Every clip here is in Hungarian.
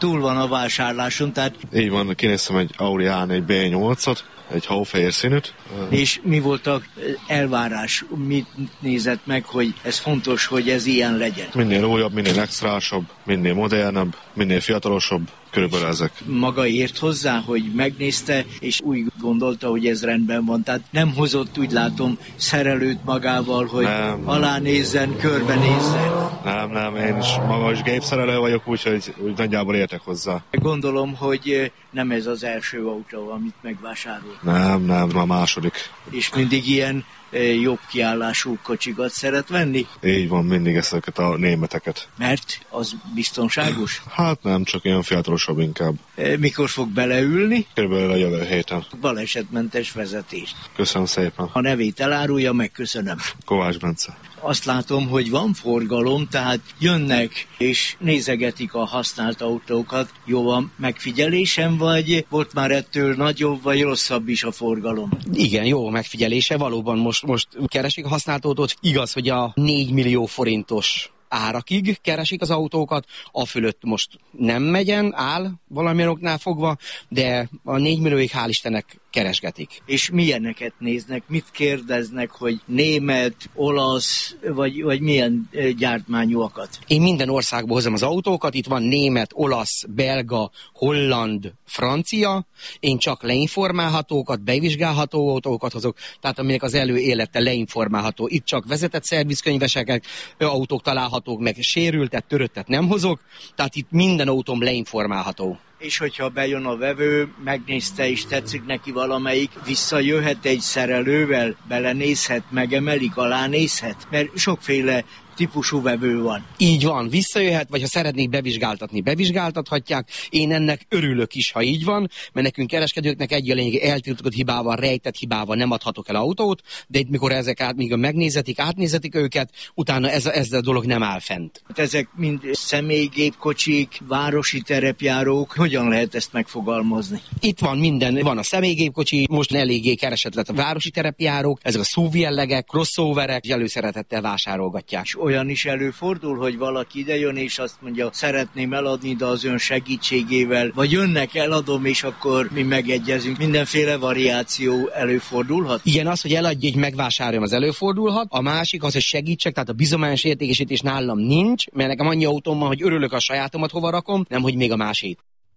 túl van a vásárláson, tehát... Így van, kinéztem egy Audi A4 B8-at, egy hófehér színűt. És mi volt az elvárás? Mit nézett meg, hogy ez fontos, hogy ez ilyen legyen? Minél újabb, minél extrásabb, minél modernebb, minél fiatalosabb, körülbelül ezek. Maga ért hozzá, hogy megnézte, és úgy gondolta, hogy ez rendben van. Tehát nem hozott, úgy látom, szerelőt magával, hogy alánézzen, körbenézzen. Nem, én is maga is gépszerelő vagyok, úgyhogy úgy nagyjából értek hozzá. Gondolom, hogy nem ez az első autó, amit megvásárol. Nem, a második. És mindig ilyen jobb kiállású kocsikat szeret venni? Így van, mindig ezeket a németeket. Mert az biztonságos? Hát nem, csak ilyen fiatalosabb inkább. Mikor fog beleülni? Körülbelül a jövő héten. Balesetmentes vezetést. Köszönöm szépen. A nevét elárulja, megköszönöm. Kovács Bence. Azt látom, hogy van forgalom, tehát jönnek és nézegetik a használt autókat. Jó a megfigyelésem, vagy volt már ettől nagyobb, vagy rosszabb is a forgalom? Igen, jó megfigyelése. Valóban most keresik a használt autót. Igaz, hogy a 4 millió forintos árakig keresik az autókat, a fölött most nem megyen, áll valamilyen oknál fogva, de a 4 millióig hál' Istennek keresgetik. És milyeneket néznek, mit kérdeznek, hogy német, olasz, vagy milyen gyártmányúakat? Én minden országból hozom az autókat, itt van német, olasz, belga, holland, francia, én csak leinformálhatókat, bevizsgálható autókat hozok, tehát aminek az előélete leinformálható. Itt csak vezetett szervizkönyvesek, autók találhatók, meg sérültet, töröttet nem hozok, tehát itt minden autóm leinformálható. És hogyha bejön a vevő, megnézte és tetszik neki valamelyik, visszajöhet egy szerelővel, belenézhet, megemelik, alánézhet, mert sokféle típusú vevő van. Így van, visszajöhet, vagy ha szeretnék bevizsgáltatni, bevizsgáltathatják. Én ennek örülök is, ha így van, mert nekünk kereskedőknek egy a lényeg, eltiltott hibával, rejtett hibával nem adhatok el autót, de itt mikor ezek míg átnézetik őket, utána ez a dolog nem áll fent. Hát ezek mind személygépkocsik, városi terepjárók, hogyan lehet ezt megfogalmazni? Itt van minden, van a személygépkocsi, most eléggé keresett lett a városi terepjárók, ezek a SUV jellegek, crossoverek, előszeretettel vásárolgatják. És olyan is előfordul, hogy valaki idejön és azt mondja, szeretném eladni, de az ön segítségével, vagy önnek eladom, és akkor mi megegyezünk. Mindenféle variáció előfordulhat? Igen, az, hogy eladj, így megvásároljam, az előfordulhat. A másik az, hogy segítsek, tehát a bizományos értékesítés nálam nincs, mert nekem annyi autóm van, hogy örülök a sajátomat hova rakom, nem hogy még a másét.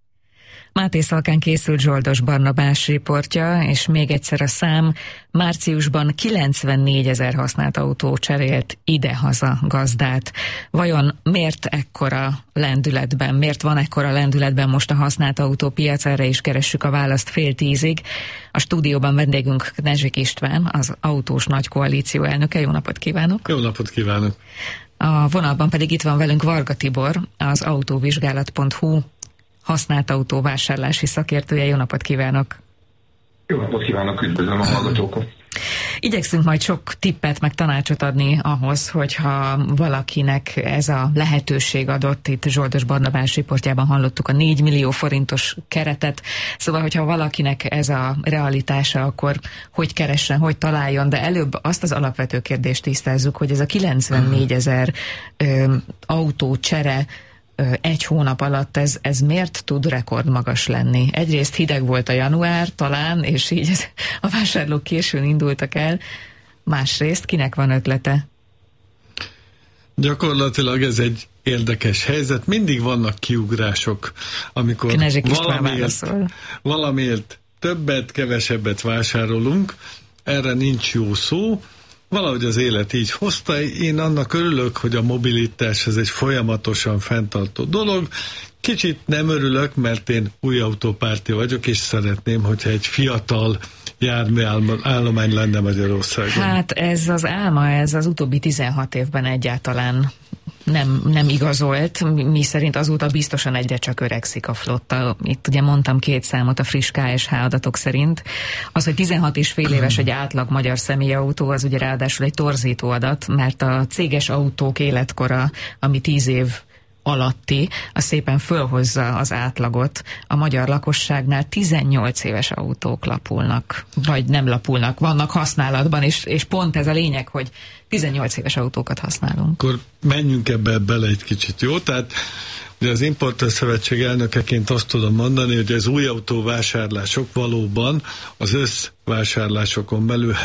Máté Szalkán készült Zsoldos Barnabás riportja, és még egyszer a szám: márciusban 94 000 használt autó cserélt idehaza gazdát. Vajon miért van ekkora lendületben most a használt autópiac? Erre is keressük a választ 9:30. A stúdióban vendégünk Knezsik István, az Autós Nagy Koalíció elnöke. Jó napot kívánok! Jó napot kívánok! A vonalban pedig itt van velünk Varga Tibor, az autóvizsgálat.hu használt autóvásárlási szakértője. Jó napot kívánok! Jó napot kívánok, üdvözlöm a hallgatókat! Igyekszünk majd sok tippet meg tanácsot adni ahhoz, hogyha valakinek ez a lehetőség adott. Itt Zsoldos Barnabás riportjában hallottuk a 4 millió forintos keretet. Szóval, hogyha valakinek ez a realitása, akkor hogy keressen, hogy találjon, de előbb azt az alapvető kérdést tisztázzuk, hogy ez a 94 000 autócsere egy hónap alatt ez miért tud rekordmagas lenni? Egyrészt hideg volt a január talán, és így a vásárlók későn indultak el. Másrészt kinek van ötlete? Gyakorlatilag ez érdekes helyzet. Mindig vannak kiugrások, amikor valamiért többet, kevesebbet vásárolunk. Erre nincs jó szó. Valahogy az élet így hozta. Én annak örülök, hogy a mobilitás ez egy folyamatosan fenntartó dolog. Kicsit nem örülök, mert én új autópárti vagyok, és szeretném, hogyha egy fiatal járműállomány lenne Magyarországon. Hát ez az álma, ez az utóbbi 16 évben egyáltalán nem igazolt. Mi szerint azóta biztosan egyre csak öregszik a flotta. Itt ugye mondtam 2 számot a friss KSH adatok szerint. Az, hogy 16,5 éves egy átlag magyar személyautó, az ugye ráadásul egy torzító adat, mert a céges autók életkora, ami 10 év alatti, az szépen fölhozza az átlagot. A magyar lakosságnál 18 éves autók lapulnak, vagy nem lapulnak, vannak használatban, és pont ez a lényeg, hogy 18 éves autókat használunk. Akkor menjünk ebbe bele egy kicsit, jó? Tehát De az Importőr Szövetség elnökeként azt tudom mondani, hogy az új autóvásárlások valóban az összvásárlásokon belül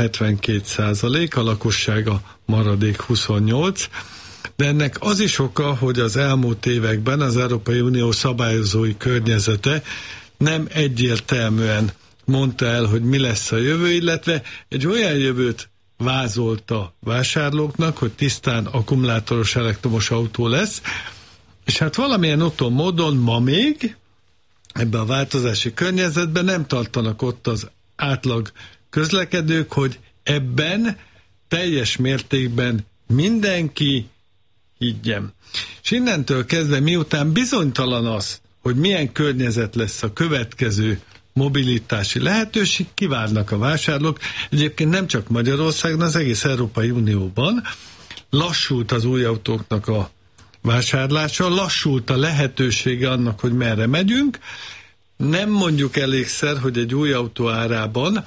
72%, a lakossága maradék 28%, de ennek az is oka, hogy az elmúlt években az Európai Unió szabályozói környezete nem egyértelműen mondta el, hogy mi lesz a jövő, illetve egy olyan jövőt vázolta vásárlóknak, hogy tisztán akkumulátoros elektromos autó lesz, és hát valamilyen úton módon ma még ebben a változási környezetben nem tartanak ott az átlag közlekedők, hogy ebben teljes mértékben mindenki higgyen. És innentől kezdve, miután bizonytalan az, hogy milyen környezet lesz a következő mobilitási lehetőség, kivárnak a vásárlók. Egyébként nem csak Magyarországon, az egész Európai Unióban lassult az új autóknak a vásárlása, lassult a lehetősége annak, hogy merre megyünk. Nem mondjuk elégszer, hogy egy új autó árában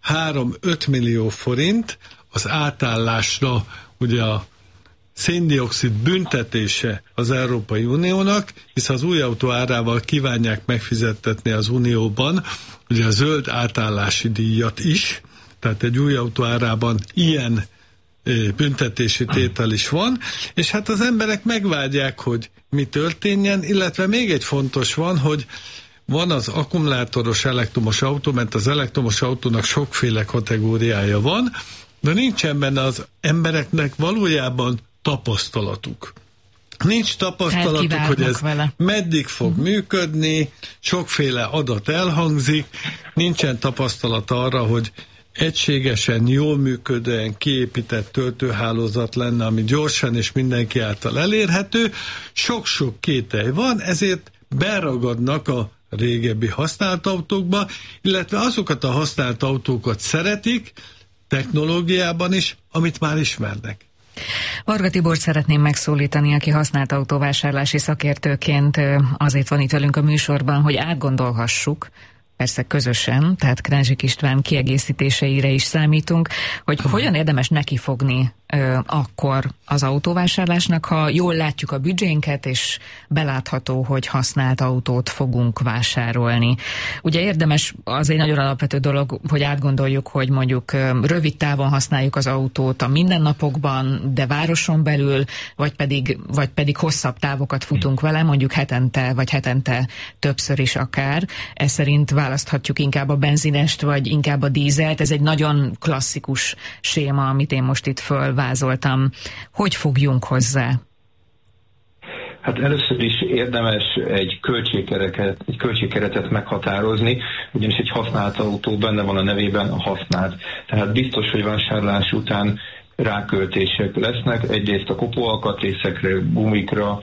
3-5 millió forint az átállásra, ugye a szén-dioxid büntetése az Európai Uniónak, hisz az új autó árával kívánják megfizettetni az Unióban ugye a zöld átállási díjat is, tehát egy új autó árában ilyen büntetési tétel is van, és hát az emberek megvárják, hogy mi történjen, illetve még egy fontos van, hogy van az akkumulátoros elektromos autó, mert az elektromos autónak sokféle kategóriája van, de nincsen benne az embereknek valójában tapasztalatuk. Nincs tapasztalatuk, hogy ez meddig fog működni, sokféle adat elhangzik, nincsen tapasztalat arra, hogy egységesen, jól működően kiépített töltőhálózat lenne, ami gyorsan és mindenki által elérhető. Sok-sok kételj van, ezért beragadnak a régebbi használt autókba, illetve azokat a használt autókat szeretik, technológiában is, amit már ismernek. Varga Tibort szeretném megszólítani, aki használt autóvásárlási szakértőként azért van itt velünk a műsorban, hogy átgondolhassuk, persze közösen, tehát Krázsik István kiegészítéseire is számítunk, hogy hogyan érdemes nekifogni akkor az autóvásárlásnak, ha jól látjuk a büdzsénket, és belátható, hogy használt autót fogunk vásárolni. Ugye érdemes, az egy nagyon alapvető dolog, hogy átgondoljuk, hogy mondjuk rövid távon használjuk az autót a mindennapokban, de városon belül, vagy pedig hosszabb távokat futunk vele, mondjuk hetente többször is akár. Ez szerint választhatjuk inkább a benzinest, vagy inkább a dízelt. Ez egy nagyon klasszikus séma, amit én most itt fölvázoltam. Hogy fogjunk hozzá? Hát először is érdemes egy költségkeretet meghatározni, ugyanis egy használt autó benne van a nevében a használt. Tehát biztos, hogy vásárlás után ráköltések lesznek, egyrészt a kopóalkatrészekre, gumikra,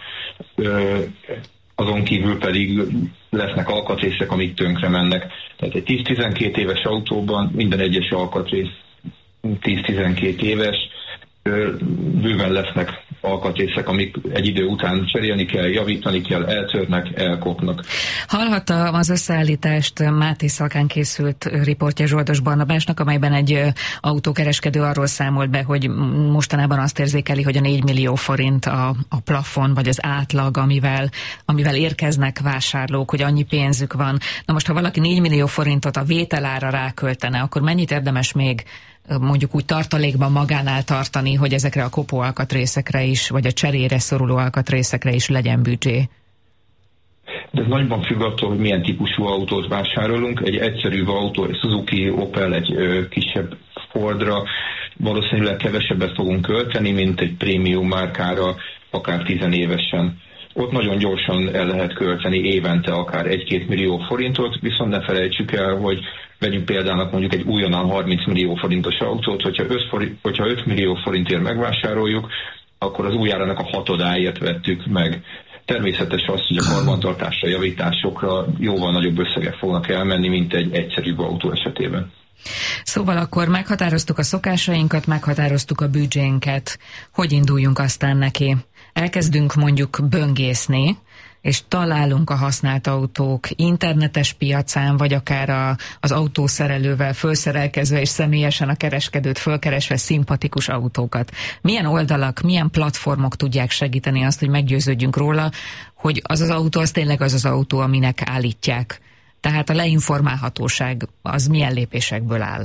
azon kívül pedig lesznek alkatrészek, amik tönkre mennek. Tehát egy 10-12 éves autóban minden egyes alkatrész 10-12 éves, bőven lesznek alkatrészek, amik egy idő után cserélni kell, javítani kell, eltörnek, elkopnak. Hallhatta az összeállítást Máté Szalkán készült riportja Zsoldos Barnabásnak, amelyben egy autókereskedő arról számolt be, hogy mostanában azt érzékeli, hogy a 4 millió forint a plafon, vagy az átlag, amivel érkeznek vásárlók, hogy annyi pénzük van. Na most, ha valaki 4 millió forintot a vételára ráköltene, akkor mennyit érdemes még mondjuk úgy tartalékban magánál tartani, hogy ezekre a kopóalkatrészekre is, vagy a cserére szoruló alkatrészekre is legyen büdzsé? De ez nagyban függ attól, hogy milyen típusú autót vásárolunk. Egy egyszerűbb autó, egy Suzuki, Opel, egy kisebb Fordra valószínűleg kevesebbet fogunk költeni, mint egy prémium márkára, akár 10 évesen. Ott nagyon gyorsan el lehet költeni évente akár 1-2 millió forintot, viszont ne felejtsük el, hogy vegyünk példának mondjuk egy újonnan 30 millió forintos autót, hogyha 5 millió forintért megvásároljuk, akkor az új árának a hatodáért vettük meg. Természetes az, hogy a karbantartásra, javításokra jóval nagyobb összegek fognak elmenni, mint egy egyszerűbb autó esetében. Szóval akkor meghatároztuk a szokásainkat, meghatároztuk a büdzsénket. Hogy induljunk aztán neki? Elkezdünk mondjuk böngészni, és találunk a használt autók internetes piacán, vagy akár az autószerelővel fölszerelkezve és személyesen a kereskedőt fölkeresve szimpatikus autókat. Milyen oldalak, milyen platformok tudják segíteni azt, hogy meggyőződjünk róla, hogy az autó az tényleg az autó, aminek állítják. Tehát a leinformálhatóság az milyen lépésekből áll?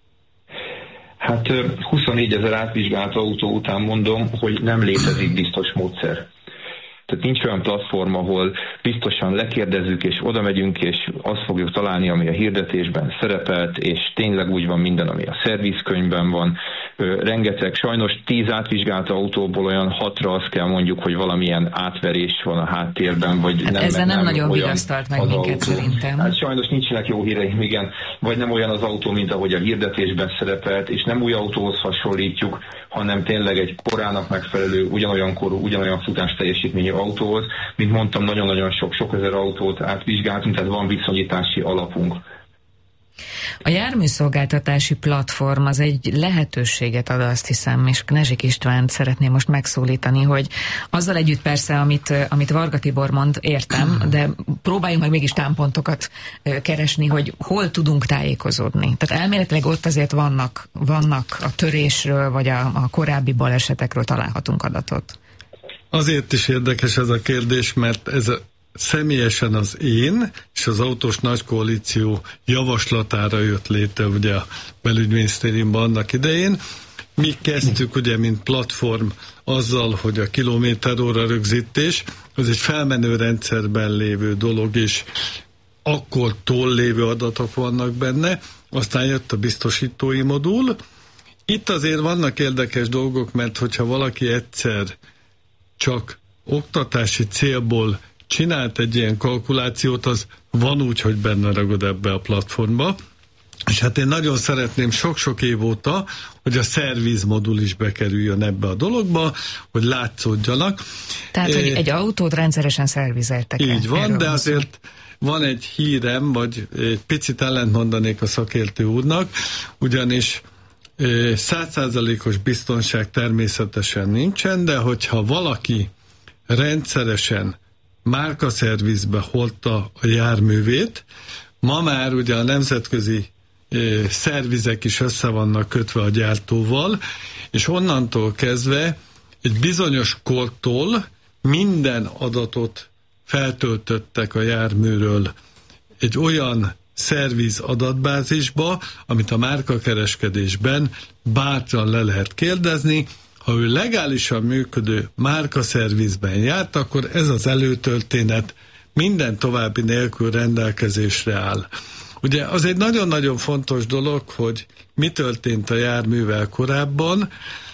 Hát 24 000 átvizsgált autó után mondom, hogy nem létezik biztos módszer. Tehát nincs olyan platform, ahol biztosan lekérdezzük, és oda megyünk, és azt fogjuk találni, ami a hirdetésben szerepelt, és tényleg úgy van minden, ami a szervizkönyvben van. Rengeteg, sajnos 10 átvizsgált autóból olyan 6-ra azt kell mondjuk, hogy valamilyen átverés van a háttérben, vagy hát nem. Ezzel nem nagyon vigasztalt meg minket autó. Szerintem. Hát sajnos nincsenek jó híreim, igen. Vagy nem olyan az autó, mint ahogy a hirdetésben szerepelt, és nem új autóhoz hasonlítjuk, hanem tényleg egy korának megfelelő, ugyanolyan korú, ugyanolyan futás teljesítményű autóhoz. Mint mondtam, nagyon-nagyon sok ezer autót átvizsgáltunk, tehát van viszonyítási alapunk. A járműszolgáltatási platform az egy lehetőséget ad, azt hiszem, és Knezsik Istvánt szeretném most megszólítani, hogy azzal együtt persze, amit Varga Tibor mond, értem, de próbáljunk meg mégis támpontokat keresni, hogy hol tudunk tájékozódni. Tehát elméletileg ott azért vannak a törésről, vagy a korábbi balesetekről találhatunk adatot. Azért is érdekes ez a kérdés, mert ez személyesen az én és az Autós Nagykoalíció javaslatára jött létre ugye a belügyminisztériumban annak idején. Mi kezdtük ugye, mint platform azzal, hogy a kilométeróra rögzítés, az egy felmenő rendszerben lévő dolog, és akkortól lévő adatok vannak benne, aztán jött a biztosítói modul. Itt azért vannak érdekes dolgok, mert hogyha valaki egyszer csak oktatási célból csinált egy ilyen kalkulációt, az van úgy, hogy benne ragad ebbe a platformba. És hát én nagyon szeretném sok-sok év óta, hogy a szervizmodul is bekerüljön ebbe a dologba, hogy látszódjanak. Tehát, hogy egy autót rendszeresen szervizeltek. Így van, de azért van egy hírem, vagy egy picit ellentmondanék a szakértő úrnak, ugyanis 100%-os biztonság természetesen nincsen, de hogyha valaki rendszeresen márkaszervizbe hordta a járművét, ma már ugye a nemzetközi szervizek is össze vannak kötve a gyártóval, és onnantól kezdve egy bizonyos kortól minden adatot feltöltöttek a járműről egy olyan szerviz adatbázisba, amit a márkakereskedésben bátran le lehet kérdezni. Ha ő legálisan működő márkaszervizben járt, akkor ez az előtörténet minden további nélkül rendelkezésre áll. Ugye az egy nagyon-nagyon fontos dolog, hogy mi történt a járművel korábban.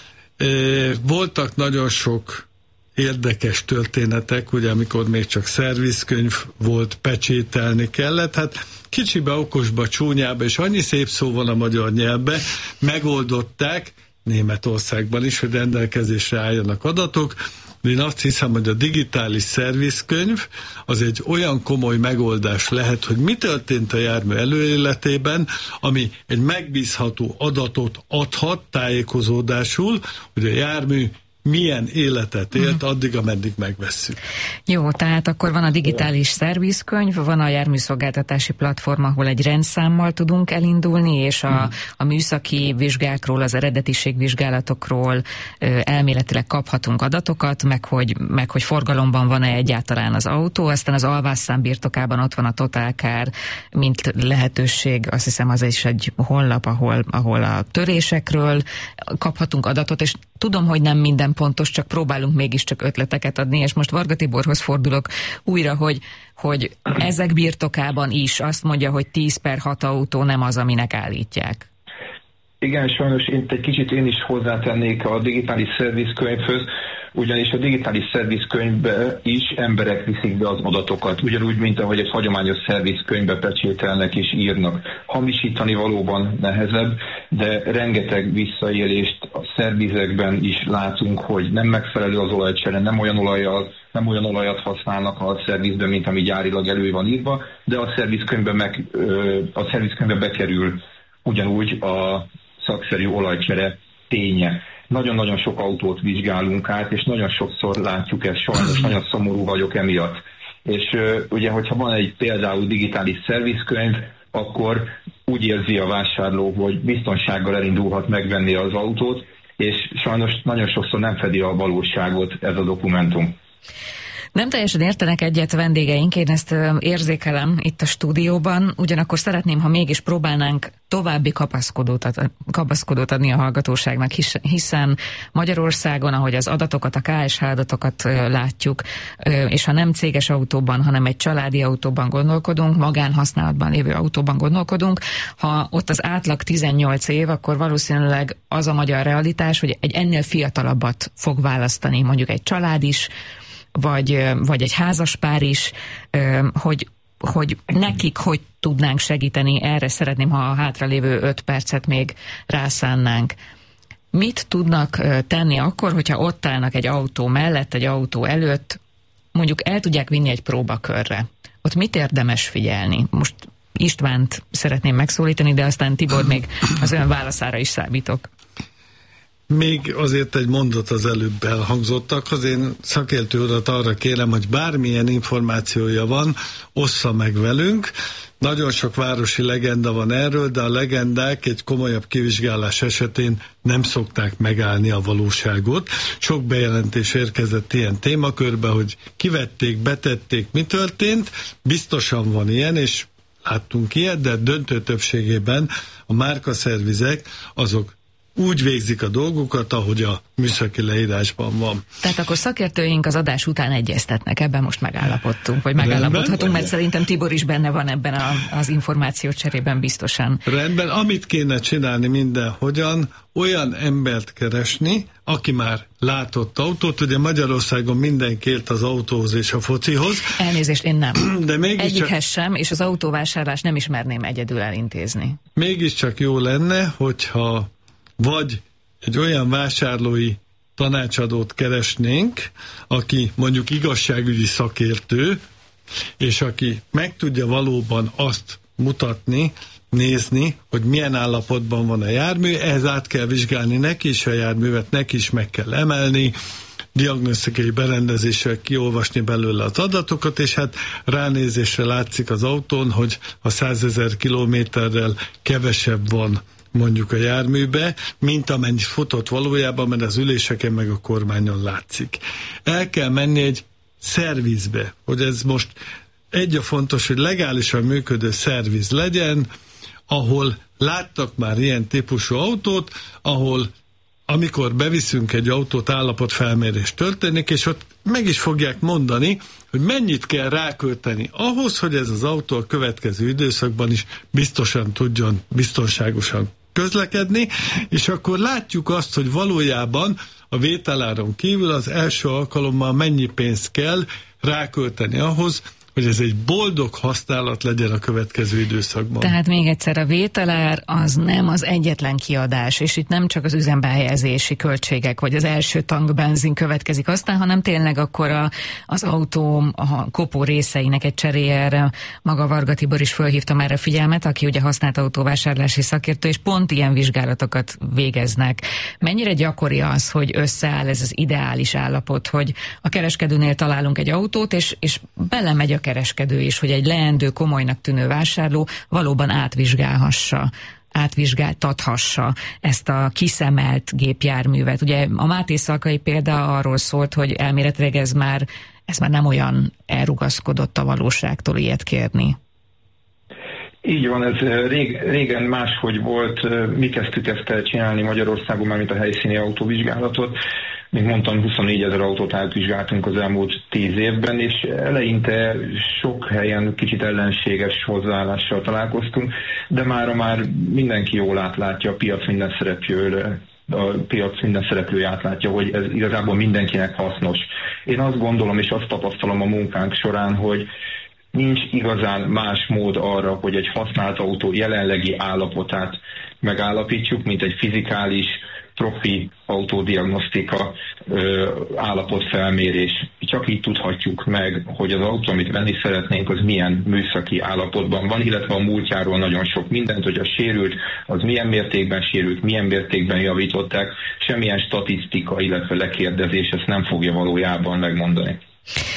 Voltak nagyon sok érdekes történetek, ugye amikor még csak szervizkönyv volt, pecsételni kellett, hát kicsibe, okosba, csúnyába, és annyi szép szó van a magyar nyelvben, megoldották, Németországban is, hogy rendelkezésre álljanak adatok. De én azt hiszem, hogy a digitális szervizkönyv az egy olyan komoly megoldás lehet, hogy mi történt a jármű előéletében, ami egy megbízható adatot adhat tájékozódásul, hogy a jármű milyen életet élt addig, ameddig megvesszük. Jó, tehát akkor van a digitális szervizkönyv, van a járműszolgáltatási platform, ahol egy rendszámmal tudunk elindulni, és a műszaki vizsgákról, az eredetiségvizsgálatokról elméletileg kaphatunk adatokat, meg hogy forgalomban van-e egyáltalán az autó, aztán az alvásszám birtokában ott van a Total Car, mint lehetőség, azt hiszem az is egy honlap, ahol a törésekről kaphatunk adatot, és tudom, hogy nem minden pontos, csak próbálunk mégiscsak ötleteket adni, és most Varga Tiborhoz fordulok újra, hogy ezek birtokában is azt mondja, hogy 10/6 autó nem az, aminek állítják. Igen, sajnos egy kicsit én is hozzátennék a digitális szervizkönyvhöz, ugyanis a digitális szervizkönyvbe is emberek viszik be az adatokat, ugyanúgy, mint ahogy egy hagyományos szervizkönyvbe pecsételnek és írnak. Hamisítani valóban nehezebb, de rengeteg visszaélést a szervizekben is látunk, hogy nem megfelelő az olajcsere, nem olyan olajat használnak a szervizben, mint ami gyárilag elő van írva, de a szervizkönyvbe bekerül ugyanúgy a szakszerű olajcsere ténye. Nagyon-nagyon sok autót vizsgálunk át, és nagyon sokszor látjuk ezt, sajnos nagyon szomorú vagyok emiatt. És ugye, hogyha van egy például digitális szervizkönyv, akkor úgy érzi a vásárló, hogy biztonsággal elindulhat megvenni az autót, és sajnos nagyon sokszor nem fedi a valóságot ez a dokumentum. Nem teljesen értenek egyet vendégeink, én ezt érzékelem itt a stúdióban, ugyanakkor szeretném, ha mégis próbálnánk további kapaszkodót adni a hallgatóságnak, hiszen Magyarországon, ahogy az adatokat, a KSH adatokat látjuk, és ha nem céges autóban, hanem egy családi autóban gondolkodunk, magánhasználatban lévő autóban gondolkodunk, ha ott az átlag 18 év, akkor valószínűleg az a magyar realitás, hogy egy ennél fiatalabbat fog választani, mondjuk egy család is, vagy egy házaspár is, hogy nekik hogy tudnánk segíteni, erre szeretném, ha a hátralévő 5 percet még rászánnánk. Mit tudnak tenni akkor, hogyha ott állnak egy autó mellett, egy autó előtt, mondjuk el tudják vinni egy próbakörre? Ott mit érdemes figyelni? Most Istvánt szeretném megszólítani, de aztán Tibor, még az ön válaszára is számítok. Még azért egy mondat az előbb elhangzottakhoz. Én szakértő urat arra kérem, hogy bármilyen információja van, ossza meg velünk. Nagyon sok városi legenda van erről, de a legendák egy komolyabb kivizsgálás esetén nem szokták megállni a valóságot. Sok bejelentés érkezett ilyen témakörbe, hogy kivették, betették, mi történt. Biztosan van ilyen, és láttunk ilyet, de döntő többségében a márkaszervizek azok úgy végzik a dolgukat, ahogy a műszaki leírásban van. Tehát akkor szakértőink az adás után egyeztetnek, ebben most megállapodtunk, vagy megállapodhatunk, mert szerintem Tibor is benne van ebben az információcserében biztosan. Rendben, amit kéne csinálni mindenhogyan, olyan embert keresni, aki már látott autót, ugye Magyarországon mindenki élt az autóhoz és a focihoz. Elnézést, én nem. De egyikhez sem, és az autóvásárlást nem ismerném egyedül elintézni. Mégiscsak jó lenne, hogyha vagy egy olyan vásárlói tanácsadót keresnénk, aki mondjuk igazságügyi szakértő, és aki meg tudja valóban azt mutatni, nézni, hogy milyen állapotban van a jármű, ehhez át kell vizsgálni neki is a járművet, neki is meg kell emelni, diagnosztikai berendezéssel kiolvasni belőle az adatokat, és hát ránézésre látszik az autón, hogy a 100 000 kilométerrel kevesebb van mondjuk a járműbe, mint amennyit futott valójában, mert az üléseken meg a kormányon látszik. El kell menni egy szervizbe, hogy ez most a fontos, hogy legálisan működő szerviz legyen, ahol láttak már ilyen típusú autót, ahol amikor beviszünk egy autót, állapotfelmérés történik, és ott meg is fogják mondani, hogy mennyit kell rákölteni ahhoz, hogy ez az autó a következő időszakban is biztosan tudjon biztonságosan közlekedni, és akkor látjuk azt, hogy valójában a vételáron kívül az első alkalommal mennyi pénzt kell rákölteni ahhoz, hogy ez egy boldog használat legyen a következő időszakban. Tehát még egyszer, a vételár az nem az egyetlen kiadás, és itt nem csak az üzembe helyezési költségek, vagy az első tankbenzin következik aztán, hanem tényleg akkor az autó a kopó részeinek egy cseréje. Maga Varga Tibor is fölhívtam erre figyelmet, aki ugye használt autóvásárlási szakértő, és pont ilyen vizsgálatokat végeznek. Mennyire gyakori az, hogy összeáll ez az ideális állapot, hogy a kereskedőnél találunk egy autót, és belemegy a kereskedő is, hogy egy leendő, komolynak tűnő vásárló valóban átvizsgáltathassa ezt a kiszemelt gépjárművet. Ugye a Máté Szalkai példa arról szólt, hogy elméletileg ez már nem olyan elrugaszkodott a valóságtól ilyet kérni. Így van, ez régen máshogy volt, mi kezdtük ezt el csinálni Magyarországon, már mint a helyszíni autóvizsgálatot. Mint mondtam, 24 000 autót átvizsgáltunk az elmúlt 10 évben, és eleinte sok helyen kicsit ellenséges hozzáállással találkoztunk, de már mindenki jól átlátja, a piac minden szereplője átlátja, hogy ez igazából mindenkinek hasznos. Én azt gondolom, és azt tapasztalom a munkánk során, hogy nincs igazán más mód arra, hogy egy használt autó jelenlegi állapotát megállapítsuk, mint egy fizikális, profi autódiagnosztika, állapotfelmérés. Csak így tudhatjuk meg, hogy az autó, amit venni szeretnénk, az milyen műszaki állapotban van, illetve a múltjáról nagyon sok mindent, hogy a sérült, az milyen mértékben sérült, milyen mértékben javították, semmilyen statisztika, illetve lekérdezés ezt nem fogja valójában megmondani.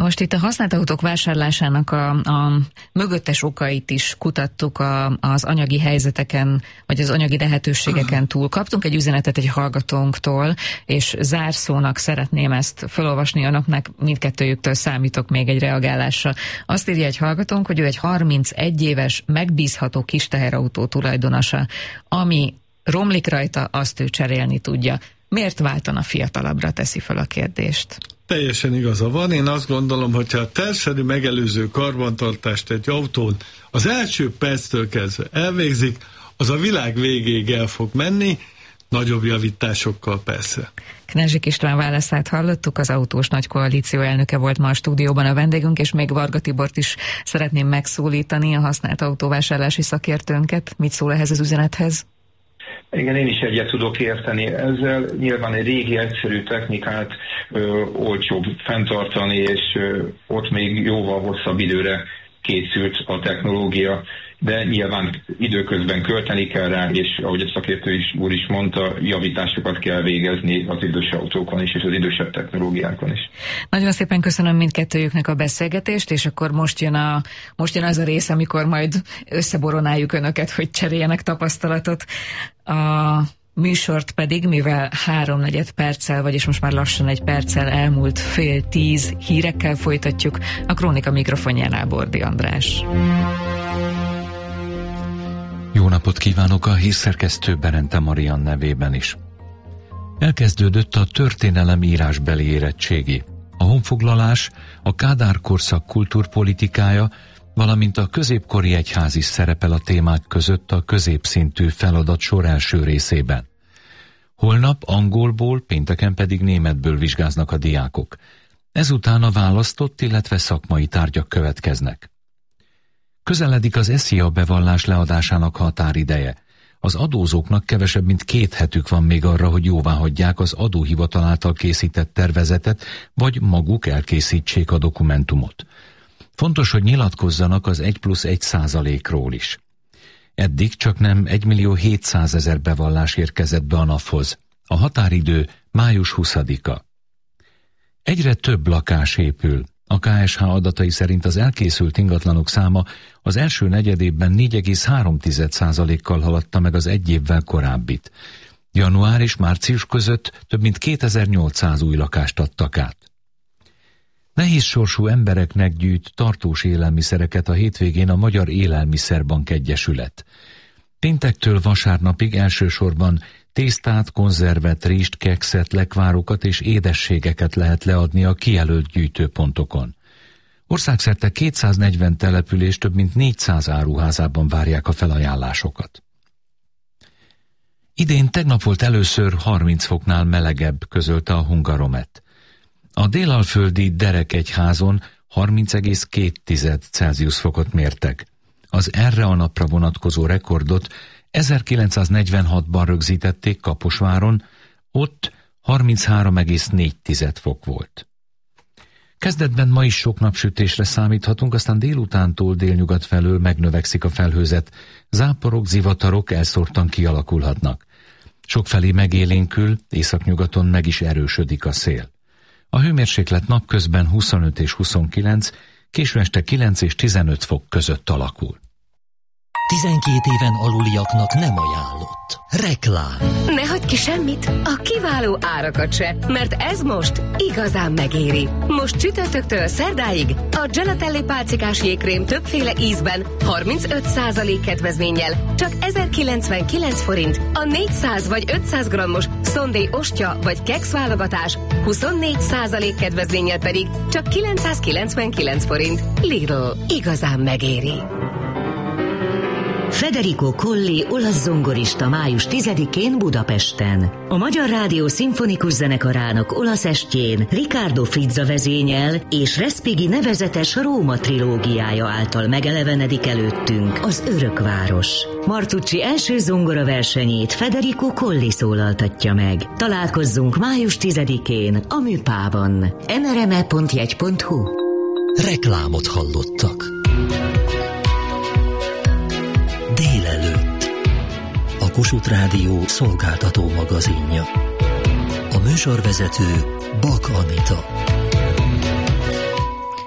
Most itt a használt autók vásárlásának a mögöttes okait is kutattuk az anyagi helyzeteken, vagy az anyagi lehetőségeken túl. Kaptunk egy üzenetet egy hallgatónktól, és zárszónak szeretném ezt felolvasni önöknek, mindkettőjüktől számítok még egy reagálásra. Azt írja egy hallgatónk, hogy ő egy 31 éves, megbízható kis teherautó tulajdonosa, ami romlik rajta, azt ő cserélni tudja. Miért váltana fiatalabbra, teszi fel a kérdést? Teljesen igaza van. Én azt gondolom, hogyha a terszeri megelőző karbantartást egy autón az első perctől kezdve elvégzik, az a világ végéig el fog menni, nagyobb javításokkal persze. Knezsik István válaszát hallottuk, az Autós Nagy Koalíció elnöke volt ma a stúdióban a vendégünk, és még Varga Tibort is szeretném megszólítani, a használt autóvásárlási szakértőnket. Mit szól ehhez az üzenethez? Igen, én is egyet tudok érteni ezzel. Nyilván egy régi, egyszerű technikát olcsóbb fenntartani, és ott még jóval hosszabb időre készült a technológia, de nyilván időközben költeni kell rá, és ahogy a szakértő úr is mondta, javításokat kell végezni az idős autókon is, és az idősebb technológiákon is. Nagyon szépen köszönöm mindkettőjüknek a beszélgetést, és akkor most jön az a rész, amikor majd összeboronáljuk önöket, hogy cseréljenek tapasztalatot. A műsort pedig, mivel 3-4 perccel, vagyis most már lassan 1 perccel elmúlt 9:30 hírekkel folytatjuk, a Krónika mikrofonjánál Bordi András. Jó napot kívánok a hírszerkesztő Berente Marian nevében is. Elkezdődött a történelem írásbeli érettségi. A honfoglalás, a Kádár korszak kultúrpolitikája, valamint a középkori egyház is szerepel a témák között a középszintű feladatsor első részében. Holnap angolból, pénteken pedig németből vizsgáznak a diákok. Ezután a választott, illetve szakmai tárgyak következnek. Közeledik az SZIA bevallás leadásának határideje. Az adózóknak kevesebb mint 2 hetük van még arra, hogy jóváhagyják az adóhivatal által készített tervezetet, vagy maguk elkészítsék a dokumentumot. Fontos, hogy nyilatkozzanak az 1+1%-ról is. Eddig csaknem 1.700.000 bevallás érkezett be a NAV-hoz. A határidő május 20-a. Egyre több lakás épül. A KSH adatai szerint az elkészült ingatlanok száma az első negyedévben 4,3%-kal haladta meg az egy évvel korábbit. Január és március között több mint 2800 új lakást adtak át. Nehéz sorsú embereknek gyűjt tartós élelmiszereket a hétvégén a Magyar Élelmiszerbank Egyesület. Péntektől vasárnapig elsősorban tésztát, konzervet, rizst, kekszet, lekvárokat és édességeket lehet leadni a kijelölt gyűjtőpontokon. Országszerte 240 település több mint 400 áruházában várják a felajánlásokat. Idén tegnap volt először 30 foknál melegebb, közölte a Hungaromet. A délalföldi Derekegyházon 30,2 Celsius fokot mértek. Az erre a napra vonatkozó rekordot 1946-ban rögzítették Kaposváron, ott 33,4 fok volt. Kezdetben ma is sok napsütésre számíthatunk, aztán délutántól délnyugat felől megnövekszik a felhőzet, záporok, zivatarok elszórtan kialakulhatnak. Sokfelé megélénkül, északnyugaton meg is erősödik a szél. A hőmérséklet napközben 25 és 29, késő este 9 és 15 fok között alakul. 12 éven aluliaknak nem ajánlott. Reklám. Ne hagyd ki semmit, a kiváló árakat se, mert ez most igazán megéri. Most csütörtöktől szerdáig a Gelatelli pálcikás jégkrém többféle ízben 35% kedvezménnyel csak 1099 forint, a 400 vagy 500 grammos szondé ostya vagy keksz válogatás 24% kedvezménnyel pedig csak 999 forint. Lidl, igazán megéri. Federico Colli olasz zongorista május 10-én Budapesten. A Magyar Rádió Szimfonikus Zenekarának olasz estjén Riccardo Frizza vezényel és Respighi nevezetes Róma trilógiája által megelevenedik előttünk az Örökváros. Martucci első zongora versenyét Federico Colli szólaltatja meg. Találkozzunk május 10-én a Műpában. nrme.jegy.hu. Reklámot hallottak. Délelőtt. A Kossuth Rádió szolgáltató magazinja. A műsorvezető Bak Anita.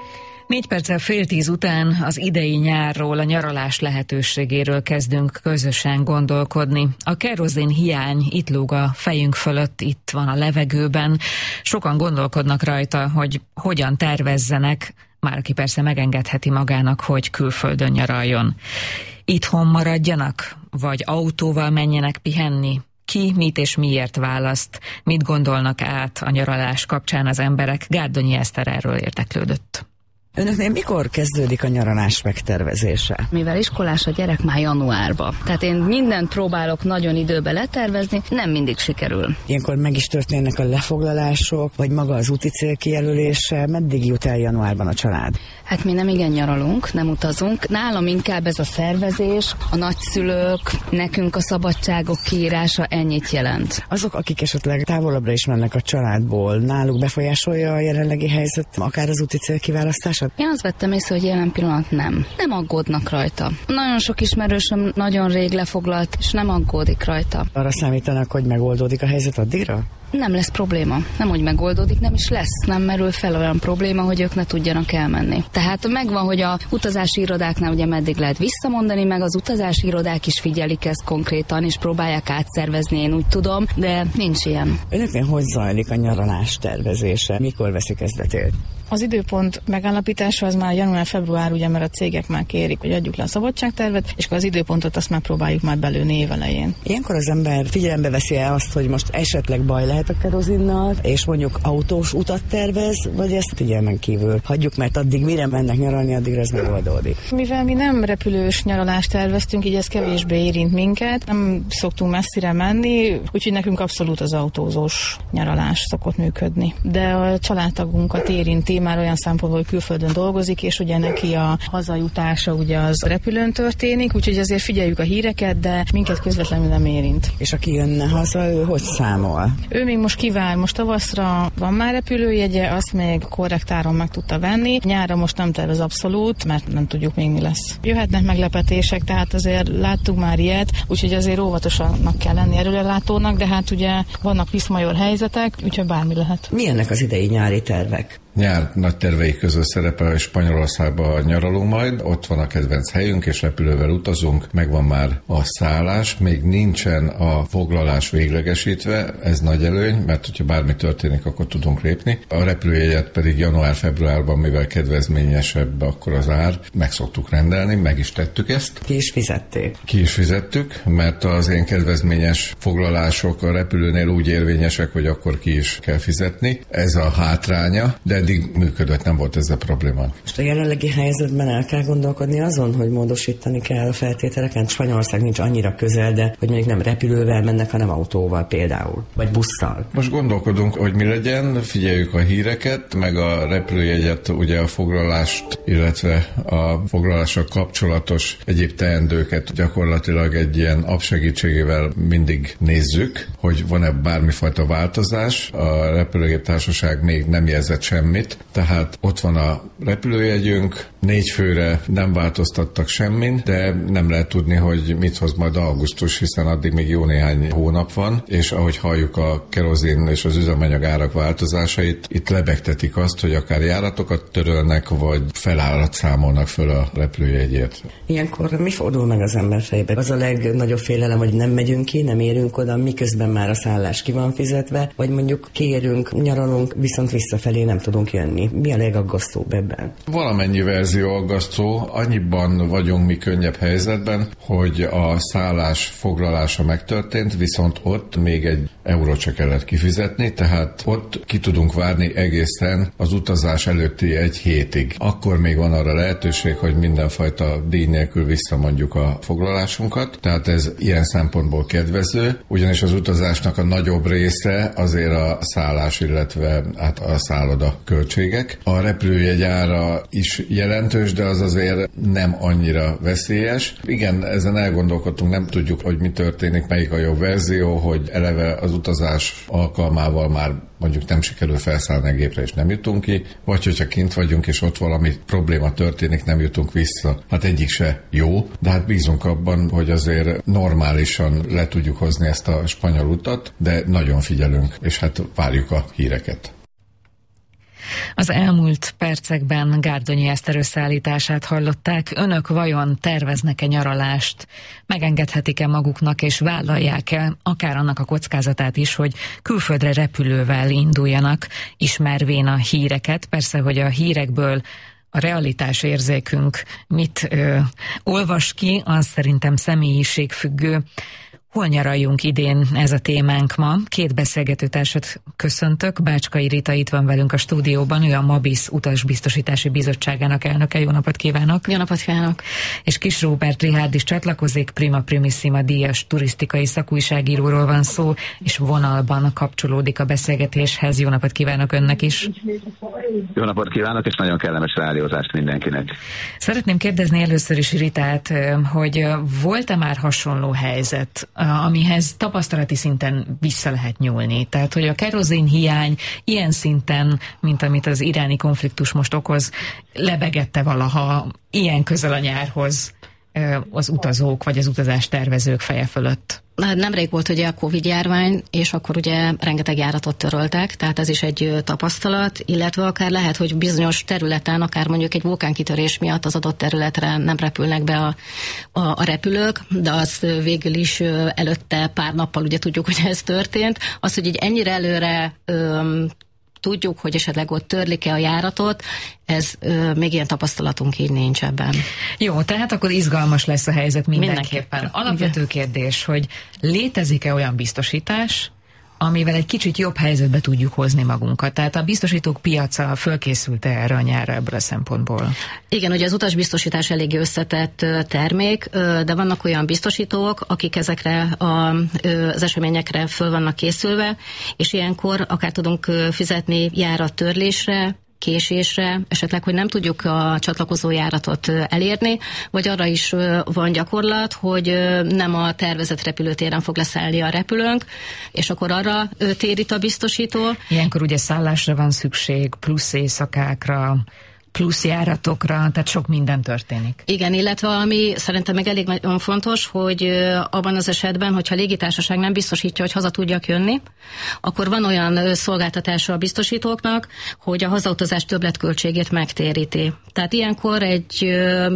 4 perccel 9:30 után az idei nyárról, a nyaralás lehetőségéről kezdünk közösen gondolkodni. A kerozin hiány itt lóg a fejünk fölött, itt van a levegőben. Sokan gondolkodnak rajta, hogy hogyan tervezzenek, már aki persze megengedheti magának, hogy külföldön nyaraljon. Itthon maradjanak, vagy autóval menjenek pihenni? Ki, mit és miért választ? Mit gondolnak át a nyaralás kapcsán az emberek? Gárdonyi Eszter erről érdeklődött. Önöknél mikor kezdődik a nyaralás megtervezése? Mivel iskolás a gyerek, már januárban. Tehát én mindent próbálok nagyon időbe letervezni, nem mindig sikerül. Ilyenkor meg is történnek a lefoglalások, vagy maga az úti cél kijelölése. Meddig jut el januárban a család? Hát mi nem igen nyaralunk, nem utazunk. Nálam inkább ez a szervezés, a nagyszülők, nekünk a szabadságok kiírása ennyit jelent. Azok, akik esetleg távolabbra is mennek a családból, náluk befolyásolja a jelenlegi helyzet, akár az úti cél kiválasztása? Én azt vettem észre, hogy jelen pillanat nem. Nem aggódnak rajta. Nagyon sok ismerősöm nagyon rég lefoglalt, és nem aggódik rajta. Arra számítanak, hogy megoldódik a helyzet addigra? Nem lesz probléma. Nem, hogy megoldódik, nem is lesz. Nem merül fel olyan probléma, hogy ők ne tudjanak elmenni. Tehát megvan, hogy a utazási irodáknál ugye meddig lehet visszamondani, meg az utazási irodák is figyelik ezt konkrétan, és próbálják átszervezni, én úgy tudom, de nincs ilyen. Önöknél hogy zajlik a nyaralás tervezése? Mikor veszik kezdetét? Az időpont megállapítása az már január-február, ugye, mert a cégek már kérik, hogy adjuk le a szabadságtervet, és akkor az időpontot azt megpróbáljuk már belőni év elején. Ilyenkor az ember figyelembe veszi el azt, hogy most esetleg baj lehet a kerozinnal, és mondjuk autós utat tervez, vagy ezt figyelmen kívül hagyjuk, mert addig mire mennek nyaralni, addigra ez megoldódik. Mivel mi nem repülős nyaralást terveztünk, így ez kevésbé érint minket, nem szoktunk messzire menni, úgyhogy nekünk abszolút az autózós nyaralás szokott működni. De a családtagunkat érinti már olyan szempontból, hogy külföldön dolgozik, és ugye neki a hazajutása ugye az repülőn történik, úgyhogy azért figyeljük a híreket, de minket közvetlenül nem érint. És aki jönne haza, ő hogy számol? Ő még most kivár, most tavaszra van már repülőjegye, azt még korrekt áron meg tudta venni. Nyárra most nem tervez abszolút, mert nem tudjuk még mi lesz. Jöhetnek meglepetések, tehát azért láttuk már ilyet, úgyhogy azért óvatosanak kell lenni előrelátónak, de hát ugye vannak viszmajor helyzetek, úgyhogy bármi lehet. Milyennek az idei nyári tervek? Nyár nagy terveik közül szerepel, hogy Spanyolországba nyaralunk majd, ott van a kedvenc helyünk, és repülővel utazunk, megvan már a szállás, még nincsen a foglalás véglegesítve, ez nagy előny, mert hogyha bármi történik, akkor tudunk lépni. A repülőjegyet pedig január-februárban, mivel kedvezményesebb akkor az ár, meg szoktuk rendelni, meg is tettük ezt. Ki is fizették? Ki is fizettük, mert az ilyen kedvezményes foglalások a repülőnél úgy érvényesek, hogy akkor ki is kell fizetni. Ez a hátránya, de eddig működött, nem volt ez a probléma. Most a jelenlegi helyzetben el kell gondolkodni azon, hogy módosítani kell a feltételeken. Spanyolország nincs annyira közel, de hogy mondjuk nem repülővel mennek, hanem autóval például, vagy busszal. Most gondolkodunk, hogy mi legyen, figyeljük a híreket, meg a repülőjegyet, ugye a foglalást, illetve a foglalással kapcsolatos egyéb teendőket gyakorlatilag egy ilyen app segítségével mindig nézzük, hogy van-e bármifajta változás. A repülőgép társaság még nem jelzett semmit, tehát ott van a repülőjegyünk, 4 főre nem változtattak semmin, de nem lehet tudni, hogy mit hoz majd augusztus, hiszen addig még jó néhány hónap van, és ahogy halljuk a kerozin és az üzemanyag árak változásait, itt lebegtetik azt, hogy akár járatokat törölnek, vagy felállat számolnak föl a repülőjegyért. Ilyenkor mi fordul meg az ember fejébe? Az a legnagyobb félelem, hogy nem megyünk ki, nem érünk oda, miközben már a szállás ki van fizetve, vagy mondjuk kiérünk, nyaralunk, viszont visszafelé nem tudunk jönni. Mi a legaggasztóbb ebben? Valamennyi verzió aggasztó, annyiban vagyunk mi könnyebb helyzetben, hogy a szállás foglalása megtörtént, viszont ott még egy eurót se kellett kifizetni, tehát ott ki tudunk várni egészen az utazás előtti 1 hétig. Akkor még van arra lehetőség, hogy mindenfajta díj nélkül visszamondjuk a foglalásunkat, tehát ez ilyen szempontból kedvező, ugyanis az utazásnak a nagyobb része azért a szállás, illetve hát a szálloda költségek. A repülőjegy ára is jelentős, de az azért nem annyira veszélyes. Igen, ezen elgondolkodtunk, nem tudjuk, hogy mi történik, melyik a jobb verzió, hogy eleve az utazás alkalmával már mondjuk nem sikerül felszállni a gépre, és nem jutunk ki, vagy hogyha kint vagyunk, és ott valami probléma történik, nem jutunk vissza. Hát egyik se jó, de hát bízunk abban, hogy azért normálisan le tudjuk hozni ezt a spanyol utat, de nagyon figyelünk, és hát várjuk a híreket. Az elmúlt percekben Gárdonyi Eszter összeállítását hallották. Önök vajon terveznek-e nyaralást? Megengedhetik-e maguknak, és vállalják-e akár annak a kockázatát is, hogy külföldre repülővel induljanak, ismervén a híreket? Persze, hogy a hírekből a realitásérzékünk mit olvas ki, az szerintem személyiségfüggő. Hol nyaraljunk idén, ez a témánk ma. Két beszélgetőtársat köszöntök. Bácskai Rita itt van velünk a stúdióban, ő a MABISZ Utasbiztosítási Bizottságának elnöke. Jó napot kívánok! Jó napot kívánok! És Kis Róbert Richárd is csatlakozik, Prima Primissima díjas turisztikai szakújságíróról van szó, és vonalban kapcsolódik a beszélgetéshez. Jó napot kívánok önnek is! Jó napot kívánok, és nagyon kellemes rádiózást mindenkinek! Szeretném kérdezni először is Ritát, hogy volt-e már hasonló helyzet, amihez tapasztalati szinten vissza lehet nyúlni? Tehát, hogy a kerozin hiány ilyen szinten, mint amit az iráni konfliktus most okoz, lebegette valaha ilyen közel a nyárhoz az utazók, vagy az utazás tervezők feje fölött? Nemrég volt ugye a Covid-járvány, és akkor ugye rengeteg járatot töröltek, tehát ez is egy tapasztalat, illetve akár lehet, hogy bizonyos területen, akár mondjuk egy vulkánkitörés miatt az adott területre nem repülnek be a repülők, de az végül is előtte pár nappal ugye tudjuk, hogy ez történt. Az, hogy így ennyire előre tudjuk, hogy esetleg ott törlik-e a járatot, ez még ilyen tapasztalatunk így nincs ebben. Jó, tehát akkor izgalmas lesz a helyzet mindenképpen. Alapvető kérdés, hogy létezik-e olyan biztosítás, amivel egy kicsit jobb helyzetbe tudjuk hozni magunkat. Tehát a biztosítók piaca fölkészült erre a nyárra ebből a szempontból? Igen, ugye az utasbiztosítás eléggé összetett termék, de vannak olyan biztosítók, akik ezekre az eseményekre föl vannak készülve, és ilyenkor akár tudunk fizetni járattörlésre, késésre, esetleg, hogy nem tudjuk a csatlakozó járatot elérni, vagy arra is van gyakorlat, hogy nem a tervezett repülőtéren fog leszállni a repülőnk, és akkor arra térít a biztosító. Ilyenkor ugye szállásra van szükség, plusz éjszakákra, plusz járatokra, tehát sok minden történik. Igen, illetve ami szerintem meg elég nagyon fontos, hogy abban az esetben, hogyha a légitársaság nem biztosítja, hogy haza tudjak jönni, akkor van olyan szolgáltatása a biztosítóknak, hogy a hazautazás többletköltségét megtéríti. Tehát ilyenkor egy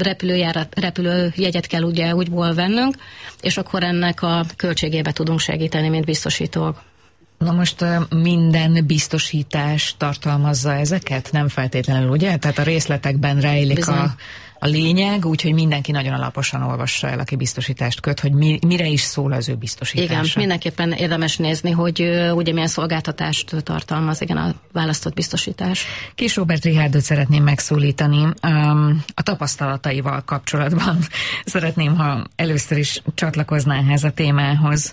repülőjegyet kell ugye úgyból vennünk, és akkor ennek a költségébe tudunk segíteni, mint biztosítók. Na most minden biztosítás tartalmazza ezeket? Nem feltétlenül, ugye? Tehát a részletekben rejlik a lényeg, úgyhogy mindenki nagyon alaposan olvassa el, aki biztosítást köt, hogy mire is szól az ő biztosítása. Igen, mindenképpen érdemes nézni, hogy ugye milyen szolgáltatást tartalmaz, igen, a választott biztosítás. Kis Róbert Richárdot szeretném megszólítani. A tapasztalataival kapcsolatban szeretném, ha először is csatlakozná ehhez a témához.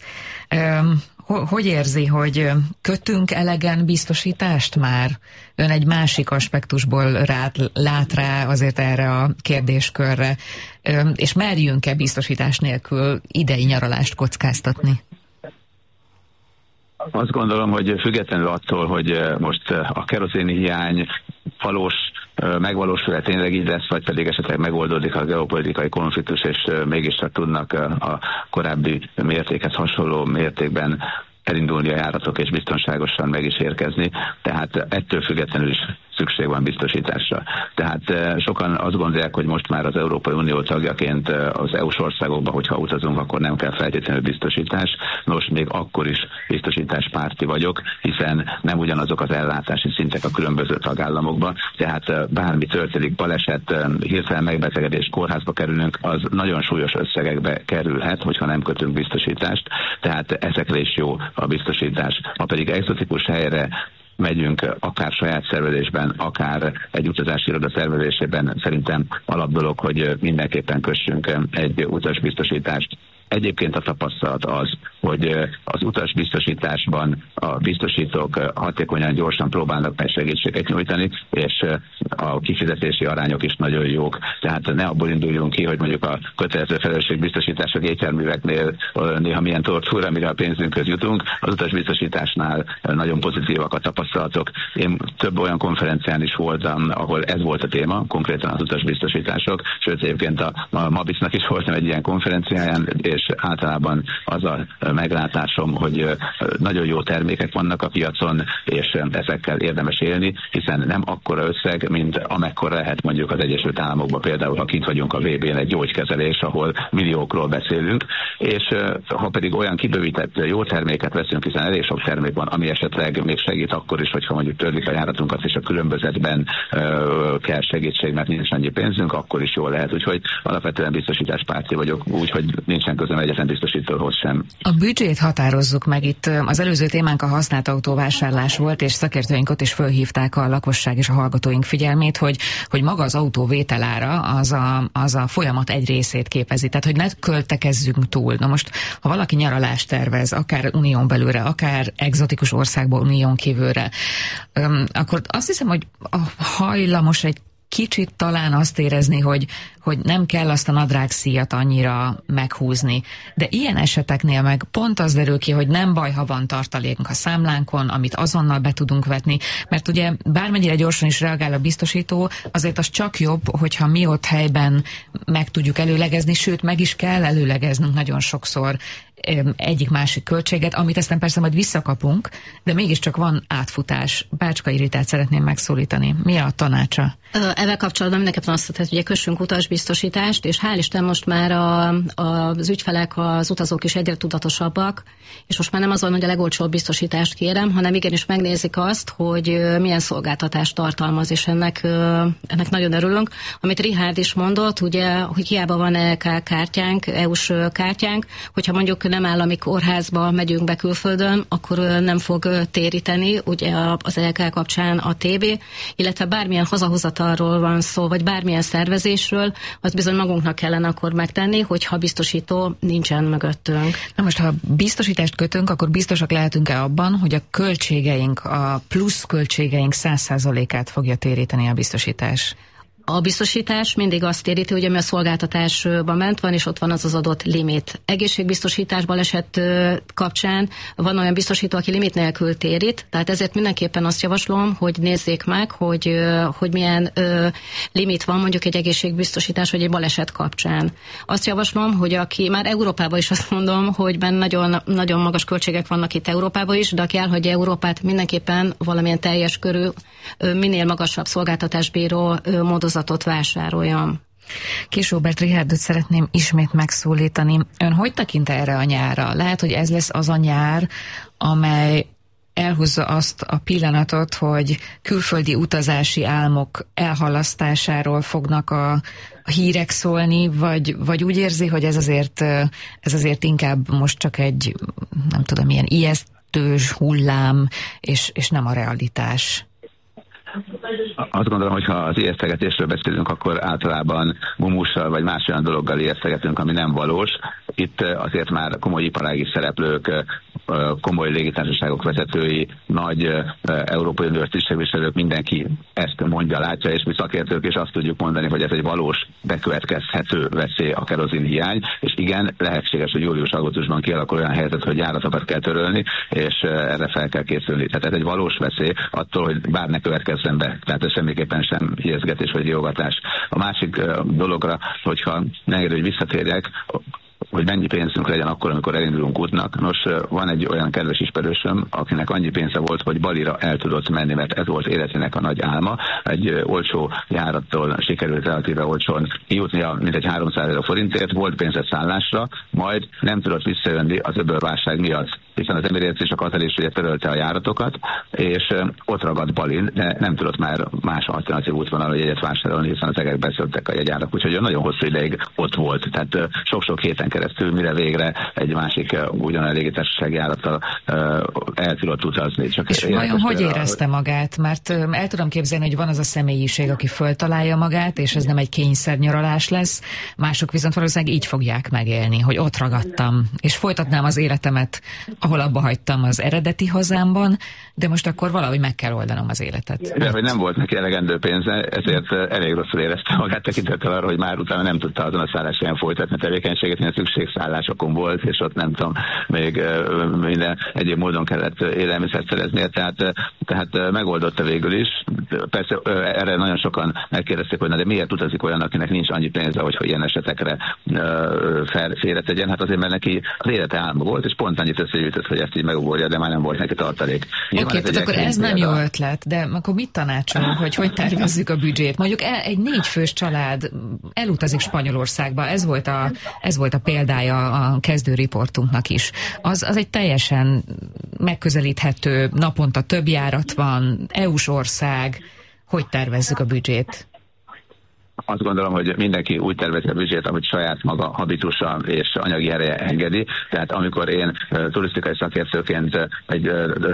Hogy érzi, hogy kötünk elegen biztosítást már? Ön egy másik aspektusból lát rá azért erre a kérdéskörre, és merjünk-e biztosítás nélkül idei nyaralást kockáztatni? Azt gondolom, hogy függetlenül attól, hogy most a kerozini hiány valós megvalósul-e tényleg így lesz, vagy pedig esetleg megoldódik a geopolitikai konfliktus, és mégiscsak tudnak a korábbi mértékhez hasonló mértékben elindulni a járatok és biztonságosan meg is érkezni, tehát ettől függetlenül is szükség van biztosításra. Tehát sokan azt gondolják, hogy most már az Európai Unió tagjaként az EU-s országokban, hogyha utazunk, akkor nem kell feltétlenül biztosítás. Nos, még akkor is biztosításpárti vagyok, hiszen nem ugyanazok az ellátási szintek a különböző tagállamokban, tehát bármi történik, baleset, hirtelen megbetegedés, kórházba kerülünk, az nagyon súlyos összegekbe kerülhet, hogyha nem kötünk biztosítást, tehát ezekre is jó a biztosítás. Ha pedig egzotikus helyre megyünk, akár saját szervezésben, akár egy utazási iroda szervezésében, szerintem alapdolog, hogy mindenképpen kössünk egy utasbiztosítást. Egyébként a tapasztalat az, hogy az utasbiztosításban a biztosítók hatékonyan, gyorsan próbálnak meg segítséget nyújtani, és a kifizetési arányok is nagyon jók. Tehát ne abból induljunk ki, hogy mondjuk a kötelező felelősségbiztosítás a gépjárműveknél néha milyen tortúra, amire a pénzünkhöz jutunk. Az utasbiztosításnál nagyon pozitívak a tapasztalatok. Én több olyan konferencián is voltam, ahol ez volt a téma, konkrétan az utasbiztosítások, sőt egyébként a MABISZ-nak is voltam egy ilyen konferenciáján, és általában az a meglátásom, hogy nagyon jó termékek vannak a piacon, és ezekkel érdemes élni, hiszen nem akkora összeg, mint amekkora lehet mondjuk az Egyesült Államokban, például ha kint vagyunk a VB-n egy gyógykezelés, ahol milliókról beszélünk, és ha pedig olyan kibővített jó terméket veszünk, hiszen elég sok termék van, ami esetleg még segít akkor is, hogyha mondjuk törlik a járatunkat, és a különbözetben kell segítség, mert nincs annyi pénzünk, akkor is jól lehet. Úgyhogy alapvetően biztosításpárti vagyok, úgyhogy nincsen közöm egyetlen biztosítóhoz sem. A büdzsét határozzuk meg. Itt az előző témánk a használt autóvásárlás volt, és szakértőink ott is fölhívták a lakosság és a hallgatóink figyelmét, hogy maga az autó vételára az a folyamat egy részét képezi. Tehát, hogy ne költekezzünk túl. Na most, ha valaki nyaralást tervez, akár unión belülre, akár egzotikus országból unión kívülre, akkor azt hiszem, hogy hajlamos egy kicsit talán azt érezni, hogy nem kell azt a nadrágszíjat annyira meghúzni. De ilyen eseteknél meg pont az derül ki, hogy nem baj, ha van tartalékunk a számlánkon, amit azonnal be tudunk vetni, mert ugye bármennyire gyorsan is reagál a biztosító, azért az csak jobb, hogyha mi ott helyben meg tudjuk előlegezni, sőt meg is kell előlegeznünk nagyon sokszor egyik-másik költséget, amit aztán persze majd visszakapunk, de mégiscsak van átfutás. Bácskai Ritát szeretném megszólítani. Mi a tanácsa? Ezzel kapcsolatban mindenképpen azt mondta, hogy ugye kössünk utasbiztosítást, és hál' Isten most már az ügyfelek, az utazók is egyre tudatosabbak, és most már nem az van, hogy a legolcsóbb biztosítást kérem, hanem igenis megnézik azt, hogy milyen szolgáltatást tartalmaz, és ennek nagyon örülünk. Amit Richard is mondott, ugye, hogy hiába van ELK kártyánk, EU-s kártyánk, hogyha mondjuk nem állami kórházba megyünk be külföldön, akkor nem fog téríteni, ugye az ELK kapcsán a TB, illetve bármilyen hazahozatalról van szó, vagy bármilyen szervezésről, az bizony magunknak kellene akkor megtenni, hogyha biztosító nincsen mögöttünk. Na most, ha biztosítást kötünk, akkor biztosak lehetünk-e abban, hogy a költségeink, a plusz költségeink 100%-át fogja téríteni a biztosítás? A biztosítás mindig azt téríti, hogy ami a szolgáltatásban ment van, és ott van az adott limit. Egészségbiztosítás baleset kapcsán van olyan biztosító, aki limit nélkül térít, tehát ezért mindenképpen azt javaslom, hogy nézzék meg, hogy milyen limit van mondjuk egy egészségbiztosítás vagy egy baleset kapcsán. Azt javaslom, hogy aki már Európában is azt mondom, hogy nagyon, nagyon magas költségek vannak itt Európában is, de aki elhagyja Európát, mindenképpen valamilyen teljes körű, minél magasabb szolgáltatásbíró módozatot vásároljam. Kis Róbert Richardot szeretném ismét megszólítani. Ön hogy tekint erre a nyárra? Lehet, hogy ez lesz az a nyár, amely elhozza azt a pillanatot, hogy külföldi utazási álmok elhalasztásáról fognak a hírek szólni, vagy úgy érzi, hogy ez azért inkább most csak egy, nem tudom, ilyen ijesztős hullám, és nem a realitás? Azt gondolom, hogy ha az ijesztegetésről beszélünk, akkor általában gumussal vagy más olyan dologgal ijesztegetünk, ami nem valós. Itt azért már komoly iparági szereplők, komoly légitársaságok vezetői, nagy Európai Uniós tisztségviselők, mindenki ezt mondja, látja, és mi szakértők is azt tudjuk mondani, hogy ez egy valós, bekövetkezhető veszély a kerozinhiány, és igen, lehetséges, hogy július-augusztusban kialakul olyan helyzet, hogy járatokat kell törölni, és erre fel kell készülni. Tehát ez egy valós veszély attól, hogy bár ne következzen be. Tehát ez semmiképpen sem hijeszgetés vagy jógatás. A másik dologra, hogyha megérő, hogy visszatérjek, hogy mennyi pénzünk legyen akkor, amikor elindulunk útnak. Nos, van egy olyan kedves ismerősöm, akinek annyi pénze volt, hogy Balira el tudott menni, mert ez volt életének a nagy álma. Egy olcsó járattól sikerült relatíve olcsón kijutnia, mintegy 300 forintért, volt pénze szállásra, majd nem tudott visszajönni az öbölválság miatt, hiszen az Emirates és a Qatar is ugye törölte a járatokat, és ott ragadt Balin, de nem tudott már más alternatív útvonalon jegyet vásárolni, hiszen az egek beszéltek a jegyárak, úgyhogy nagyon hosszú ideig ott volt. Tehát sok-sok héten keresztül, mire végre egy másik ugyanolyan légitársaság járattal el tudott utazni. Csak és vajon hogy érezte magát? Mert el tudom képzelni, hogy van az a személyiség, aki föltalálja magát, és ez nem egy kényszernyaralás lesz, mások viszont valószínűleg így fogják megélni, hogy ott ragadtam, és folytatnám az életemet, ahol abba hagytam az eredeti hazámban, de most akkor valahogy meg kell oldanom az életet. De hogy nem volt neki elegendő pénze, ezért elég rosszul érezte magát tekintettel arra, hogy már utána nem tudta azon a szálláshelyen folytatni a tevékenységet, mert szükségszállásokon volt, és ott nem tudom, még minden egyéb módon kellett élelmiszert szereznie, tehát megoldotta végül is. Persze erre nagyon sokan megkérdezték, hogy de miért utazik olyan, akinek nincs annyi pénze, hogy ilyen esetekre félretegyen. Hát azért, mert neki az élete álma volt, és pont annyit összegyűjtött, hogy ezt így megugorja, de már nem volt neki tartalék. Oké, tehát akkor ez nem jó ötlet, de akkor mit tanácsol, hogy tervezzük a büdzsét? Mondjuk egy 4 fős család elutazik Spanyolországba, ez volt a példája a kezdő riportunknak is. Az egy teljesen megközelíthető, naponta több járat van, EU-s ország, hogy tervezzük a büdzsét? Azt gondolom, hogy mindenki úgy tervezi a büdzsét, ahogy saját maga habitusa és anyagi ereje engedi. Tehát amikor én turisztikai szakértőként egy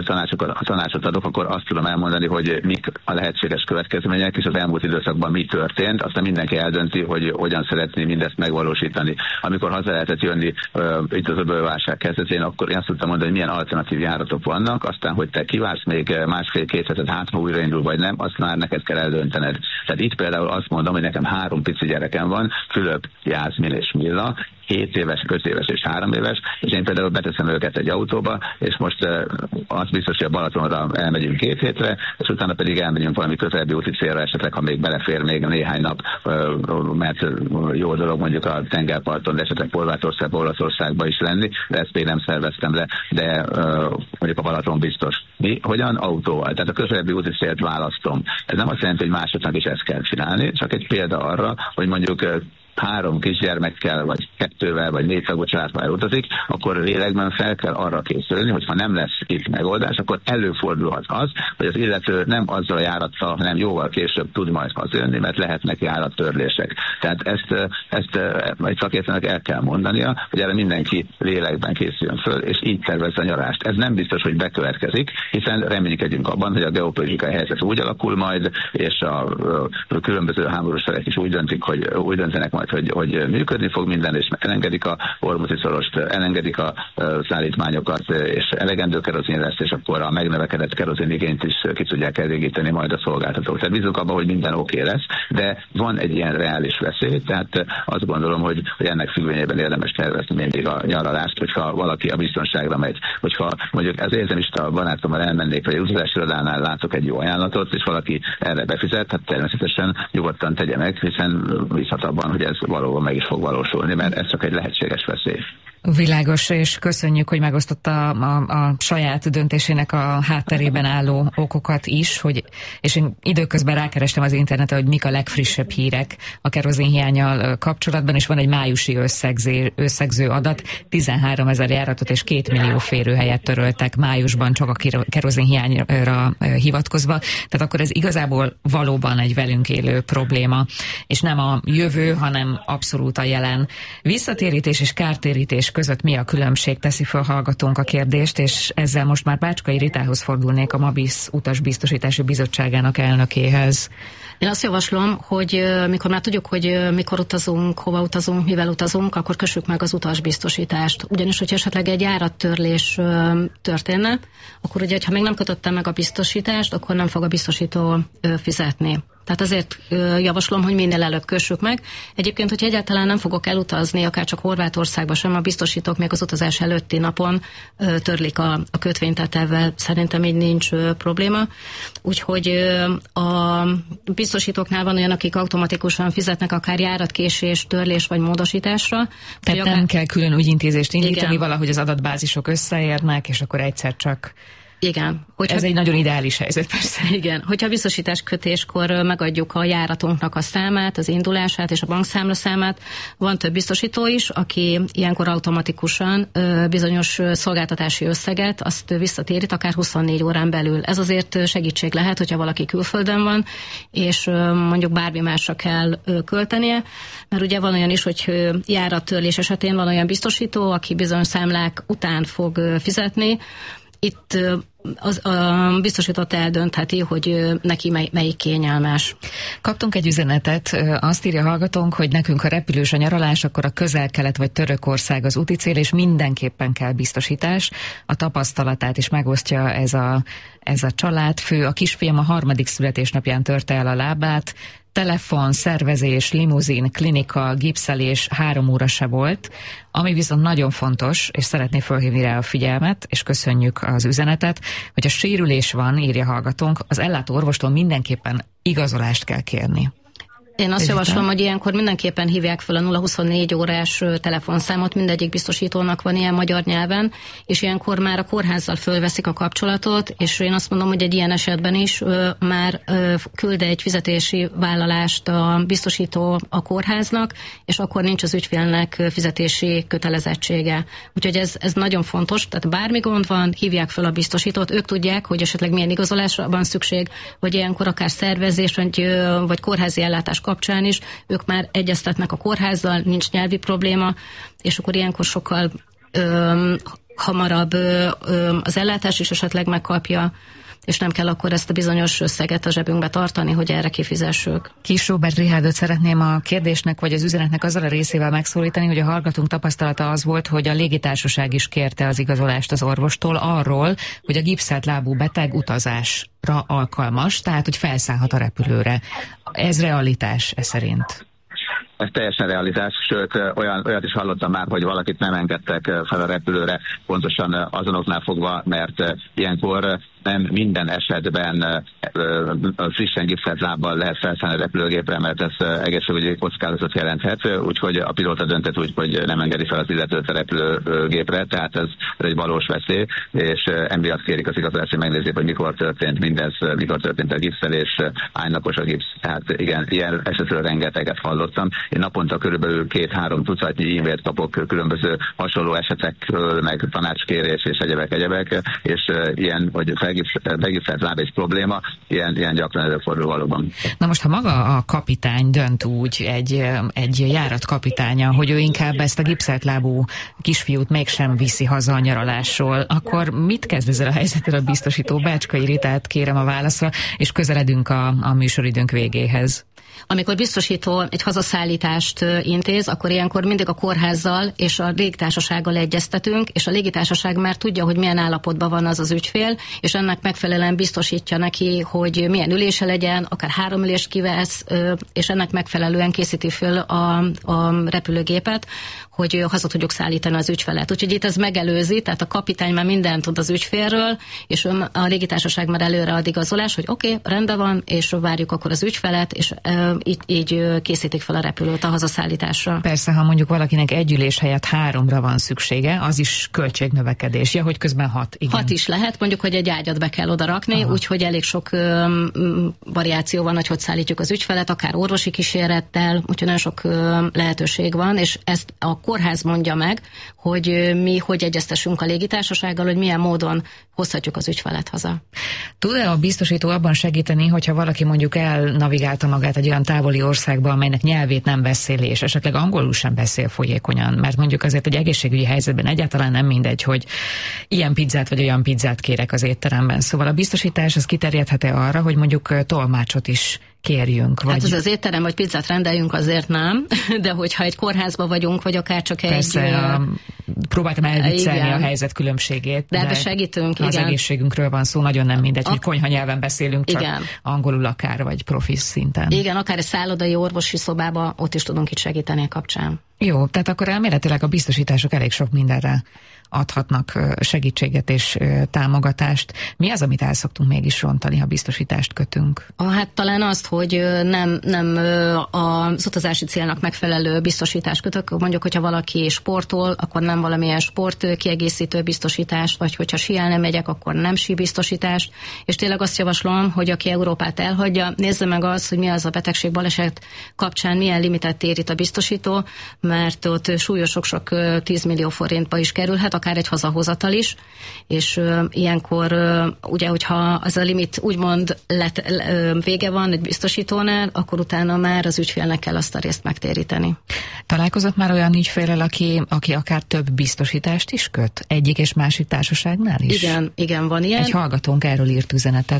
tanácsot adok, akkor azt tudom elmondani, hogy mik a lehetséges következmények, és az elmúlt időszakban mi történt. Aztán mindenki eldönti, hogy hogyan szeretné mindezt megvalósítani. Amikor haza lehetett jönni itt az öbölválság kezdetén, akkor én azt tudtam mondani, hogy milyen alternatív járatok vannak, aztán, hogy te kivársz még 1,5-2 hetet, hát ha újraindul vagy nem, azt már neked kell eldöntened. Tehát itt például azt mondom, hogy nekem 3 pici gyerekem van, Fülöp, Jászmin és Milla, 7 éves, 5 éves és 3 éves, és én például beteszem őket egy autóba, és most az biztos, hogy a Balatonra elmegyünk 2 hétre, és utána pedig elmegyünk valami közelebbi úti célra, esetleg, ha még belefér még néhány nap, mert jó dolog mondjuk a tengerparton, de esetleg Horvátországba, Olaszországba is lenni, de ezt még nem szerveztem le, de mondjuk a Balaton biztos. Mi? Hogyan? Autóval. Tehát a közelebbi úti célt választom. Ez nem azt jelenti, hogy másoknak is ezt kell csinálni, csak egy példa arra, hogy mondjuk 3 kisgyermekkel, vagy 2-vel, vagy 4 tagú családba elutazik, akkor lélekben fel kell arra készülni, hogy ha nem lesz itt megoldás, akkor előfordulhat az, hogy az illető nem azzal a járattal, hanem jóval később tud majd hazajönni, mert lehetnek járattörlések. Tehát ezt egy szakértőnek el kell mondania, hogy erre mindenki lélekben készüljön föl, és így tervezze a nyarást. Ez nem biztos, hogy bekövetkezik, hiszen reménykedjünk abban, hogy a geopolitikai helyzet úgy alakul majd, és a különböző háborús felek is úgy döntenek majd, hogy működni fog minden, és elengedik a Hormuzi szorost, elengedik a szállítmányokat, és elegendő kerozin lesz, és akkor a megnövekedett kerozin igényt is ki tudják elégíteni majd a szolgáltatók. Tehát bízunk abban, hogy minden oké lesz, de van egy ilyen reális veszély, tehát azt gondolom, hogy ennek függvényében érdemes tervezni mindig a nyaralást, hogyha valaki a biztonságra megy. Hogyha mondjuk az érzemista barátommal elmennék, vagy az utazási irodánál látok egy jó ajánlatot, és valaki erre befizet, hát természetesen nyugodtan tegye meg, hiszen bízhat abban, hogy ez valóban meg is fog valósulni, mert ez csak egy lehetséges veszély. Világos, és köszönjük, hogy megosztotta a saját döntésének a hátterében álló okokat is, és én időközben rákerestem az interneten, hogy mik a legfrissebb hírek a kerozinhiánnyal kapcsolatban, és van egy májusi összegző adat, 13 000 járatot és 2 millió férőhelyet töröltek májusban csak a kerozinhiányra hivatkozva, tehát akkor ez igazából valóban egy velünk élő probléma, és nem a jövő, hanem abszolút a jelen. Visszatérítés és kártérítés között mi a különbség, teszi fel hallgatónk a kérdést, és ezzel most már Bácskai Ritához fordulnék, a Mabisz Utasbiztosítási Bizottságának elnökéhez. Én azt javaslom, hogy mikor már tudjuk, hogy mikor utazunk, hova utazunk, mivel utazunk, akkor kössük meg az utasbiztosítást. Ugyanis, hogyha esetleg egy járattörlés történne, akkor ugye, ha még nem kötöttem meg a biztosítást, akkor nem fog a biztosító fizetni. Tehát azért javaslom, hogy minél előbb kössük meg. Egyébként, hogyha egyáltalán nem fogok elutazni, akár csak Horvátországba sem, a biztosítók még az utazás előtti napon törlik a kötvényt, tehát ezzel szerintem így nincs probléma. Úgyhogy a biztosítóknál van olyan, akik automatikusan fizetnek akár járatkésés, törlés vagy módosításra. Tehát nem kell külön ügyintézést indítani, valahogy az adatbázisok összeérnek, és akkor egyszer csak... Igen. Ez egy nagyon ideális helyzet, persze. Igen. Hogyha biztosítás kötéskor megadjuk a járatunknak a számát, az indulását és a bankszámla számát, van több biztosító is, aki ilyenkor automatikusan bizonyos szolgáltatási összeget azt visszatérít, akár 24 órán belül. Ez azért segítség lehet, hogyha valaki külföldön van, és mondjuk bármi másra kell költenie, mert ugye van olyan is, hogy járattörlés esetén van olyan biztosító, aki bizonyos számlák után fog fizetni. Itt a biztosított eldöntheti, hogy neki melyik kényelmes. Kaptunk egy üzenetet, azt írja hallgatónk, hogy nekünk, ha repülős a nyaralás, akkor a Közel-Kelet vagy Törökország az úti cél, és mindenképpen kell biztosítás. A tapasztalatát is megosztja ez a családfő. A kisfiam a 3. születésnapján törte el a lábát, telefon, szervezés, limuzin, klinika, gipszelés 3 óra se volt, ami viszont nagyon fontos, és szeretné felhívni rá a figyelmet, és köszönjük az üzenetet, hogy a sérülés van, írja hallgatónk, az ellátó orvostól mindenképpen igazolást kell kérni. Én azt javaslom, hogy ilyenkor mindenképpen hívják fel a 024 órás telefonszámot, mindegyik biztosítónak van ilyen magyar nyelven, és ilyenkor már a kórházzal fölveszik a kapcsolatot, és én azt mondom, hogy egy ilyen esetben is már küld egy fizetési vállalást a biztosító a kórháznak, és akkor nincs az ügyfélnek fizetési kötelezettsége. Úgyhogy ez nagyon fontos, tehát bármi gond van, hívják fel a biztosítót, ők tudják, hogy esetleg milyen igazolásra van szükség, vagy ilyenkor akár szervezés, vagy kórházi ellátás kapcsán is, ők már egyeztetnek a kórházzal, nincs nyelvi probléma, és akkor ilyenkor sokkal hamarabb az ellátás is esetleg megkapja, és nem kell akkor ezt a bizonyos összeget a zsebünkbe tartani, hogy erre kifizessük. Kis Róbert Richardot szeretném a kérdésnek vagy az üzenetnek azzal a részével megszólítani, hogy a hallgatónk tapasztalata az volt, hogy a légitársaság is kérte az igazolást az orvostól arról, hogy a gipszelt lábú beteg utazásra alkalmas, tehát hogy felszállhat a repülőre. Ez realitás szerint? Ez teljesen realitás, sőt olyat is hallottam már, hogy valakit nem engedtek fel a repülőre, pontosan azonoknál fogva, mert ilyenkor nem minden esetben frissen gipszelt lábbal lehet felszállni a repülőgépre, mert ez egészségügyi kockázatot jelenthet, úgyhogy a pilóta döntött úgy, hogy nem engedi fel az illetőt a repülőgépre, tehát ez egy valós veszély, és emiatt kérik az igazolást, hogy megnézzék, hogy mikor történt mindez, mikor történt a gipszelés, hánynapos a gipsz. Tehát igen, ilyen esetről rengeteget hallottam. Én naponta körülbelül 2-3 tucatnyi e-mailt kapok különböző hasonló esetekről, meg tanácskérés és egyebek, és ilyen, hogy begipszelt láb egy probléma, ilyen gyakran előfordul valóban. Na most, ha maga a kapitány dönt úgy, egy járat kapitánya, hogy ő inkább ezt a gipszelt lábú kisfiút mégsem viszi haza a nyaralásról, akkor mit kezd ezzel a helyzettel a biztosító? Bácskai Ritát kérem a válaszra, és közeledünk a műsoridőnk végéhez. Amikor biztosító egy hazaszállítást intéz, akkor ilyenkor mindig a kórházzal és a légitársasággal egyeztetünk, és a légitársaság már tudja, hogy milyen állapotban van az ügyfél, és ennek megfelelően biztosítja neki, hogy milyen ülése legyen, akár 3 ülést kivesz, és ennek megfelelően készíti föl a repülőgépet, hogy haza tudjuk szállítani az ügyfelet. Úgyhogy itt ez megelőzi, tehát a kapitány már mindent tud az ügyfélről, és a légitársaság már előre ad igazolás, hogy oké, rendben van, és várjuk akkor az ügyfelet, és így készítik fel a repülőt a hazaszállításra. Persze, ha mondjuk valakinek egy ülés helyett 3-ra van szüksége, az is költségnövekedés. Ja, hogy közben 6. Igen. 6 is lehet, mondjuk, hogy egy ágyat be kell oda rakni, úgyhogy elég sok variáció van, hogy szállítjuk az ügyfelet, akár orvosi kísérettel, úgyhogy nagyon sok lehetőség van, és ezt a kórház mondja meg, hogy mi hogy egyeztessünk a légitársasággal, hogy milyen módon hozhatjuk az ügyfelet haza. Tud-e a biztosító abban segíteni, hogyha valaki mondjuk elnavigálta magát egy olyan távoli országba, amelynek nyelvét nem beszéli, és esetleg angolul sem beszél folyékonyan, mert mondjuk azért egy egészségügyi helyzetben egyáltalán nem mindegy, hogy ilyen pizzát vagy olyan pizzát kérek az étteremben. Szóval a biztosítás az kiterjedhet-e arra, hogy mondjuk tolmácsot is kérjünk? Vagy... Hát az étterem, vagy pizzát rendeljünk, azért nem, de hogyha egy kórházba vagyunk, vagy akár csak Persze, próbáltam elviccelni a helyzet különbségét. De ebbe segítünk, az egészségünkről van szó, nagyon nem mindegy, hogy konyha nyelven beszélünk, csak igen. Angolul akár, vagy profi szinten. Igen, akár egy szállodai orvosi szobába, ott is tudunk itt segíteni a kapcsán. Jó, tehát akkor elméletileg a biztosítások elég sok mindenre adhatnak segítséget és támogatást. Mi az, amit el szoktunk mégis rontani, ha biztosítást kötünk? Hát talán azt, hogy nem az utazási célnak megfelelő biztosítást kötök. Mondjuk, hogyha valaki sportol, akkor nem valamilyen sport kiegészítő biztosítást, vagy hogyha síelni megyek, akkor nem síbiztosítást. És tényleg azt javaslom, hogy aki Európát elhagyja, nézze meg azt, hogy mi az a betegség, baleset kapcsán milyen limitet térít a biztosító, mert ott súlyos sok 10 millió forintba is kerülhet, akár egy hazahozatal is, és ilyenkor ugye, hogyha az a limit úgymond vége van egy biztosítónál, akkor utána már az ügyfélnek kell azt a részt megtéríteni. Találkozott már olyan ügyféllel, aki akár több biztosítást is köt? Egyik és másik társaságnál is? Igen, van ilyen. Egy hallgatónk erről írt üzenetet.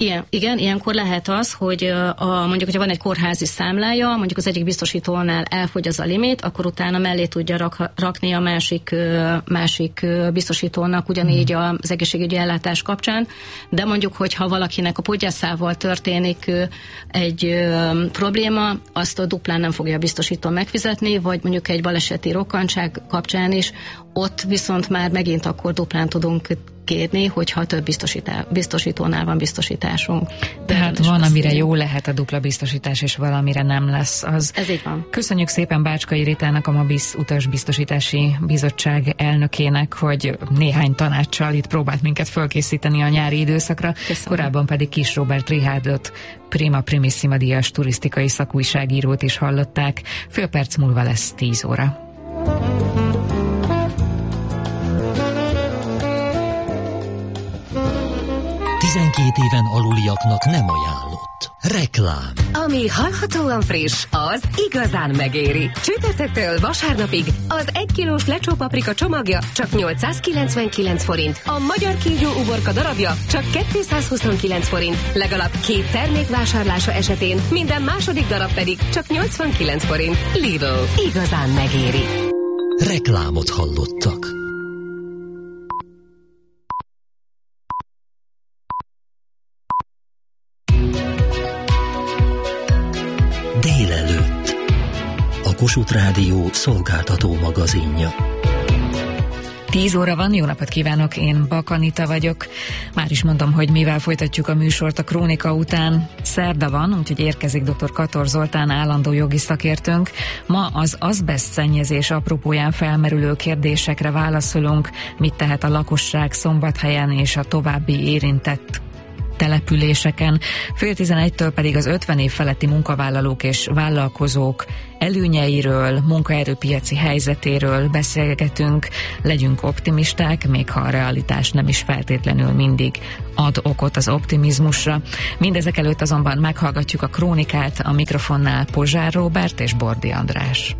Igen, ilyenkor lehet az, hogy mondjuk, hogyha van egy kórházi számlája, mondjuk az egyik biztosítónál elfogy az a limit, akkor utána mellé tudja rakni a másik biztosítónak ugyanígy az egészségügyi ellátás kapcsán, de mondjuk, hogyha valakinek a podgyászával történik egy probléma, azt duplán nem fogja a biztosító megfizetni, vagy mondjuk egy baleseti rokkantság kapcsán is, ott viszont már megint akkor duplán tudunk kérni, hogyha több biztosítónál van biztosításunk. Tehát van, amire jó lehet a dupla biztosítás, és valamire nem lesz az. Ez így van. Köszönjük szépen Bácskai Ritának, a Mobis Utasbiztosítási Bizottság elnökének, hogy néhány tanácssal itt próbált minket fölkészíteni a nyári időszakra. Köszönöm. Korábban pedig Kis Róbert Richardot, Prima Primissima díjas turisztikai szakújságírót is hallották. Fél perc múlva lesz 10 óra. Éven aluliaknak nem ajánlott. Reklám. Ami hallhatóan friss, az igazán megéri. Csütörtöktől vasárnapig az 1 kilós lecsó paprika csomagja csak 899 forint. A magyar kígyó uborka darabja csak 229 forint. Legalább 2 termék vásárlása esetén minden második darab pedig csak 89 forint. Lidl. Igazán megéri. Reklámot hallottak. Délelőtt. A Kossuth Rádió szolgáltató magazinja. 10 óra van, jó napot kívánok, én Bak Anita vagyok. Már is mondom, hogy mivel folytatjuk a műsort a krónika után. Szerda van, úgyhogy érkezik dr. Kator Zoltán, állandó jogi szakértőnk. Ma az azbeszt szennyezés apropóján felmerülő kérdésekre válaszolunk, mit tehet a lakosság Szombathelyen és a további érintett településeken. 10:30-től pedig az 50 év feletti munkavállalók és vállalkozók előnyeiről, munkaerőpiaci helyzetéről beszélgetünk. Legyünk optimisták, még ha a realitás nem is feltétlenül mindig ad okot az optimizmusra. Mindezek előtt azonban meghallgatjuk a krónikát, a mikrofonnál Pozsár Róbert és Bordi András.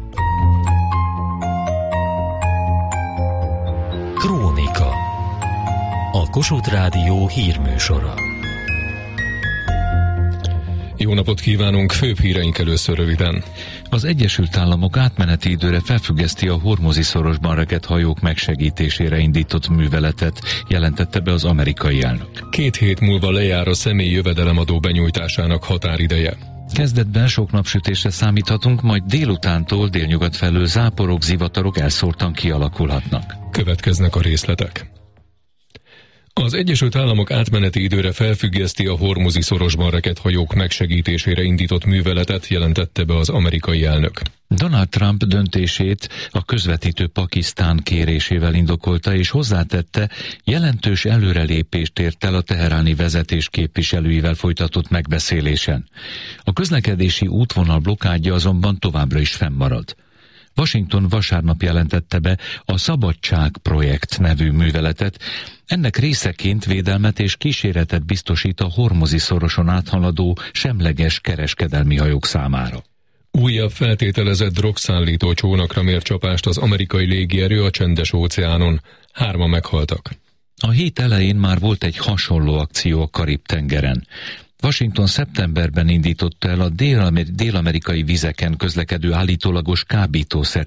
Krónika. A Kossuth Rádió hírműsora. Jó napot kívánunk, főbb híreink először röviden. Az Egyesült Államok átmeneti időre felfüggeszti a Hormuzi-szorosban rekedt hajók megsegítésére indított műveletet, jelentette be az amerikai elnök. 2 hét múlva lejár a személyi jövedelemadó benyújtásának határideje. Kezdetben sok napsütésre számíthatunk, majd délutántól délnyugat felől záporok, zivatarok elszórtan kialakulhatnak. Következnek a részletek. Az Egyesült Államok átmeneti időre felfüggeszti a Hormuzi-szorosban rekedt hajók megsegítésére indított műveletet, jelentette be az amerikai elnök. Donald Trump döntését a közvetítő Pakisztán kérésével indokolta, és hozzátette, jelentős előrelépést ért el a teheráni vezetés képviselőivel folytatott megbeszélésen. A közlekedési útvonal blokkádja azonban továbbra is fennmarad. Washington vasárnap jelentette be a Szabadság projekt nevű műveletet. Ennek részeként védelmet és kíséretet biztosít a Hormuzi-szoroson áthaladó semleges kereskedelmi hajók számára. Újabb feltételezett drogszállító csónakra mért csapást az amerikai légierő a Csendes-óceánon. 3-an meghaltak. A hét elején már volt egy hasonló akció a Karib-tengeren. Washington szeptemberben indította el a dél-amerikai vizeken közlekedő állítólagos kábítószer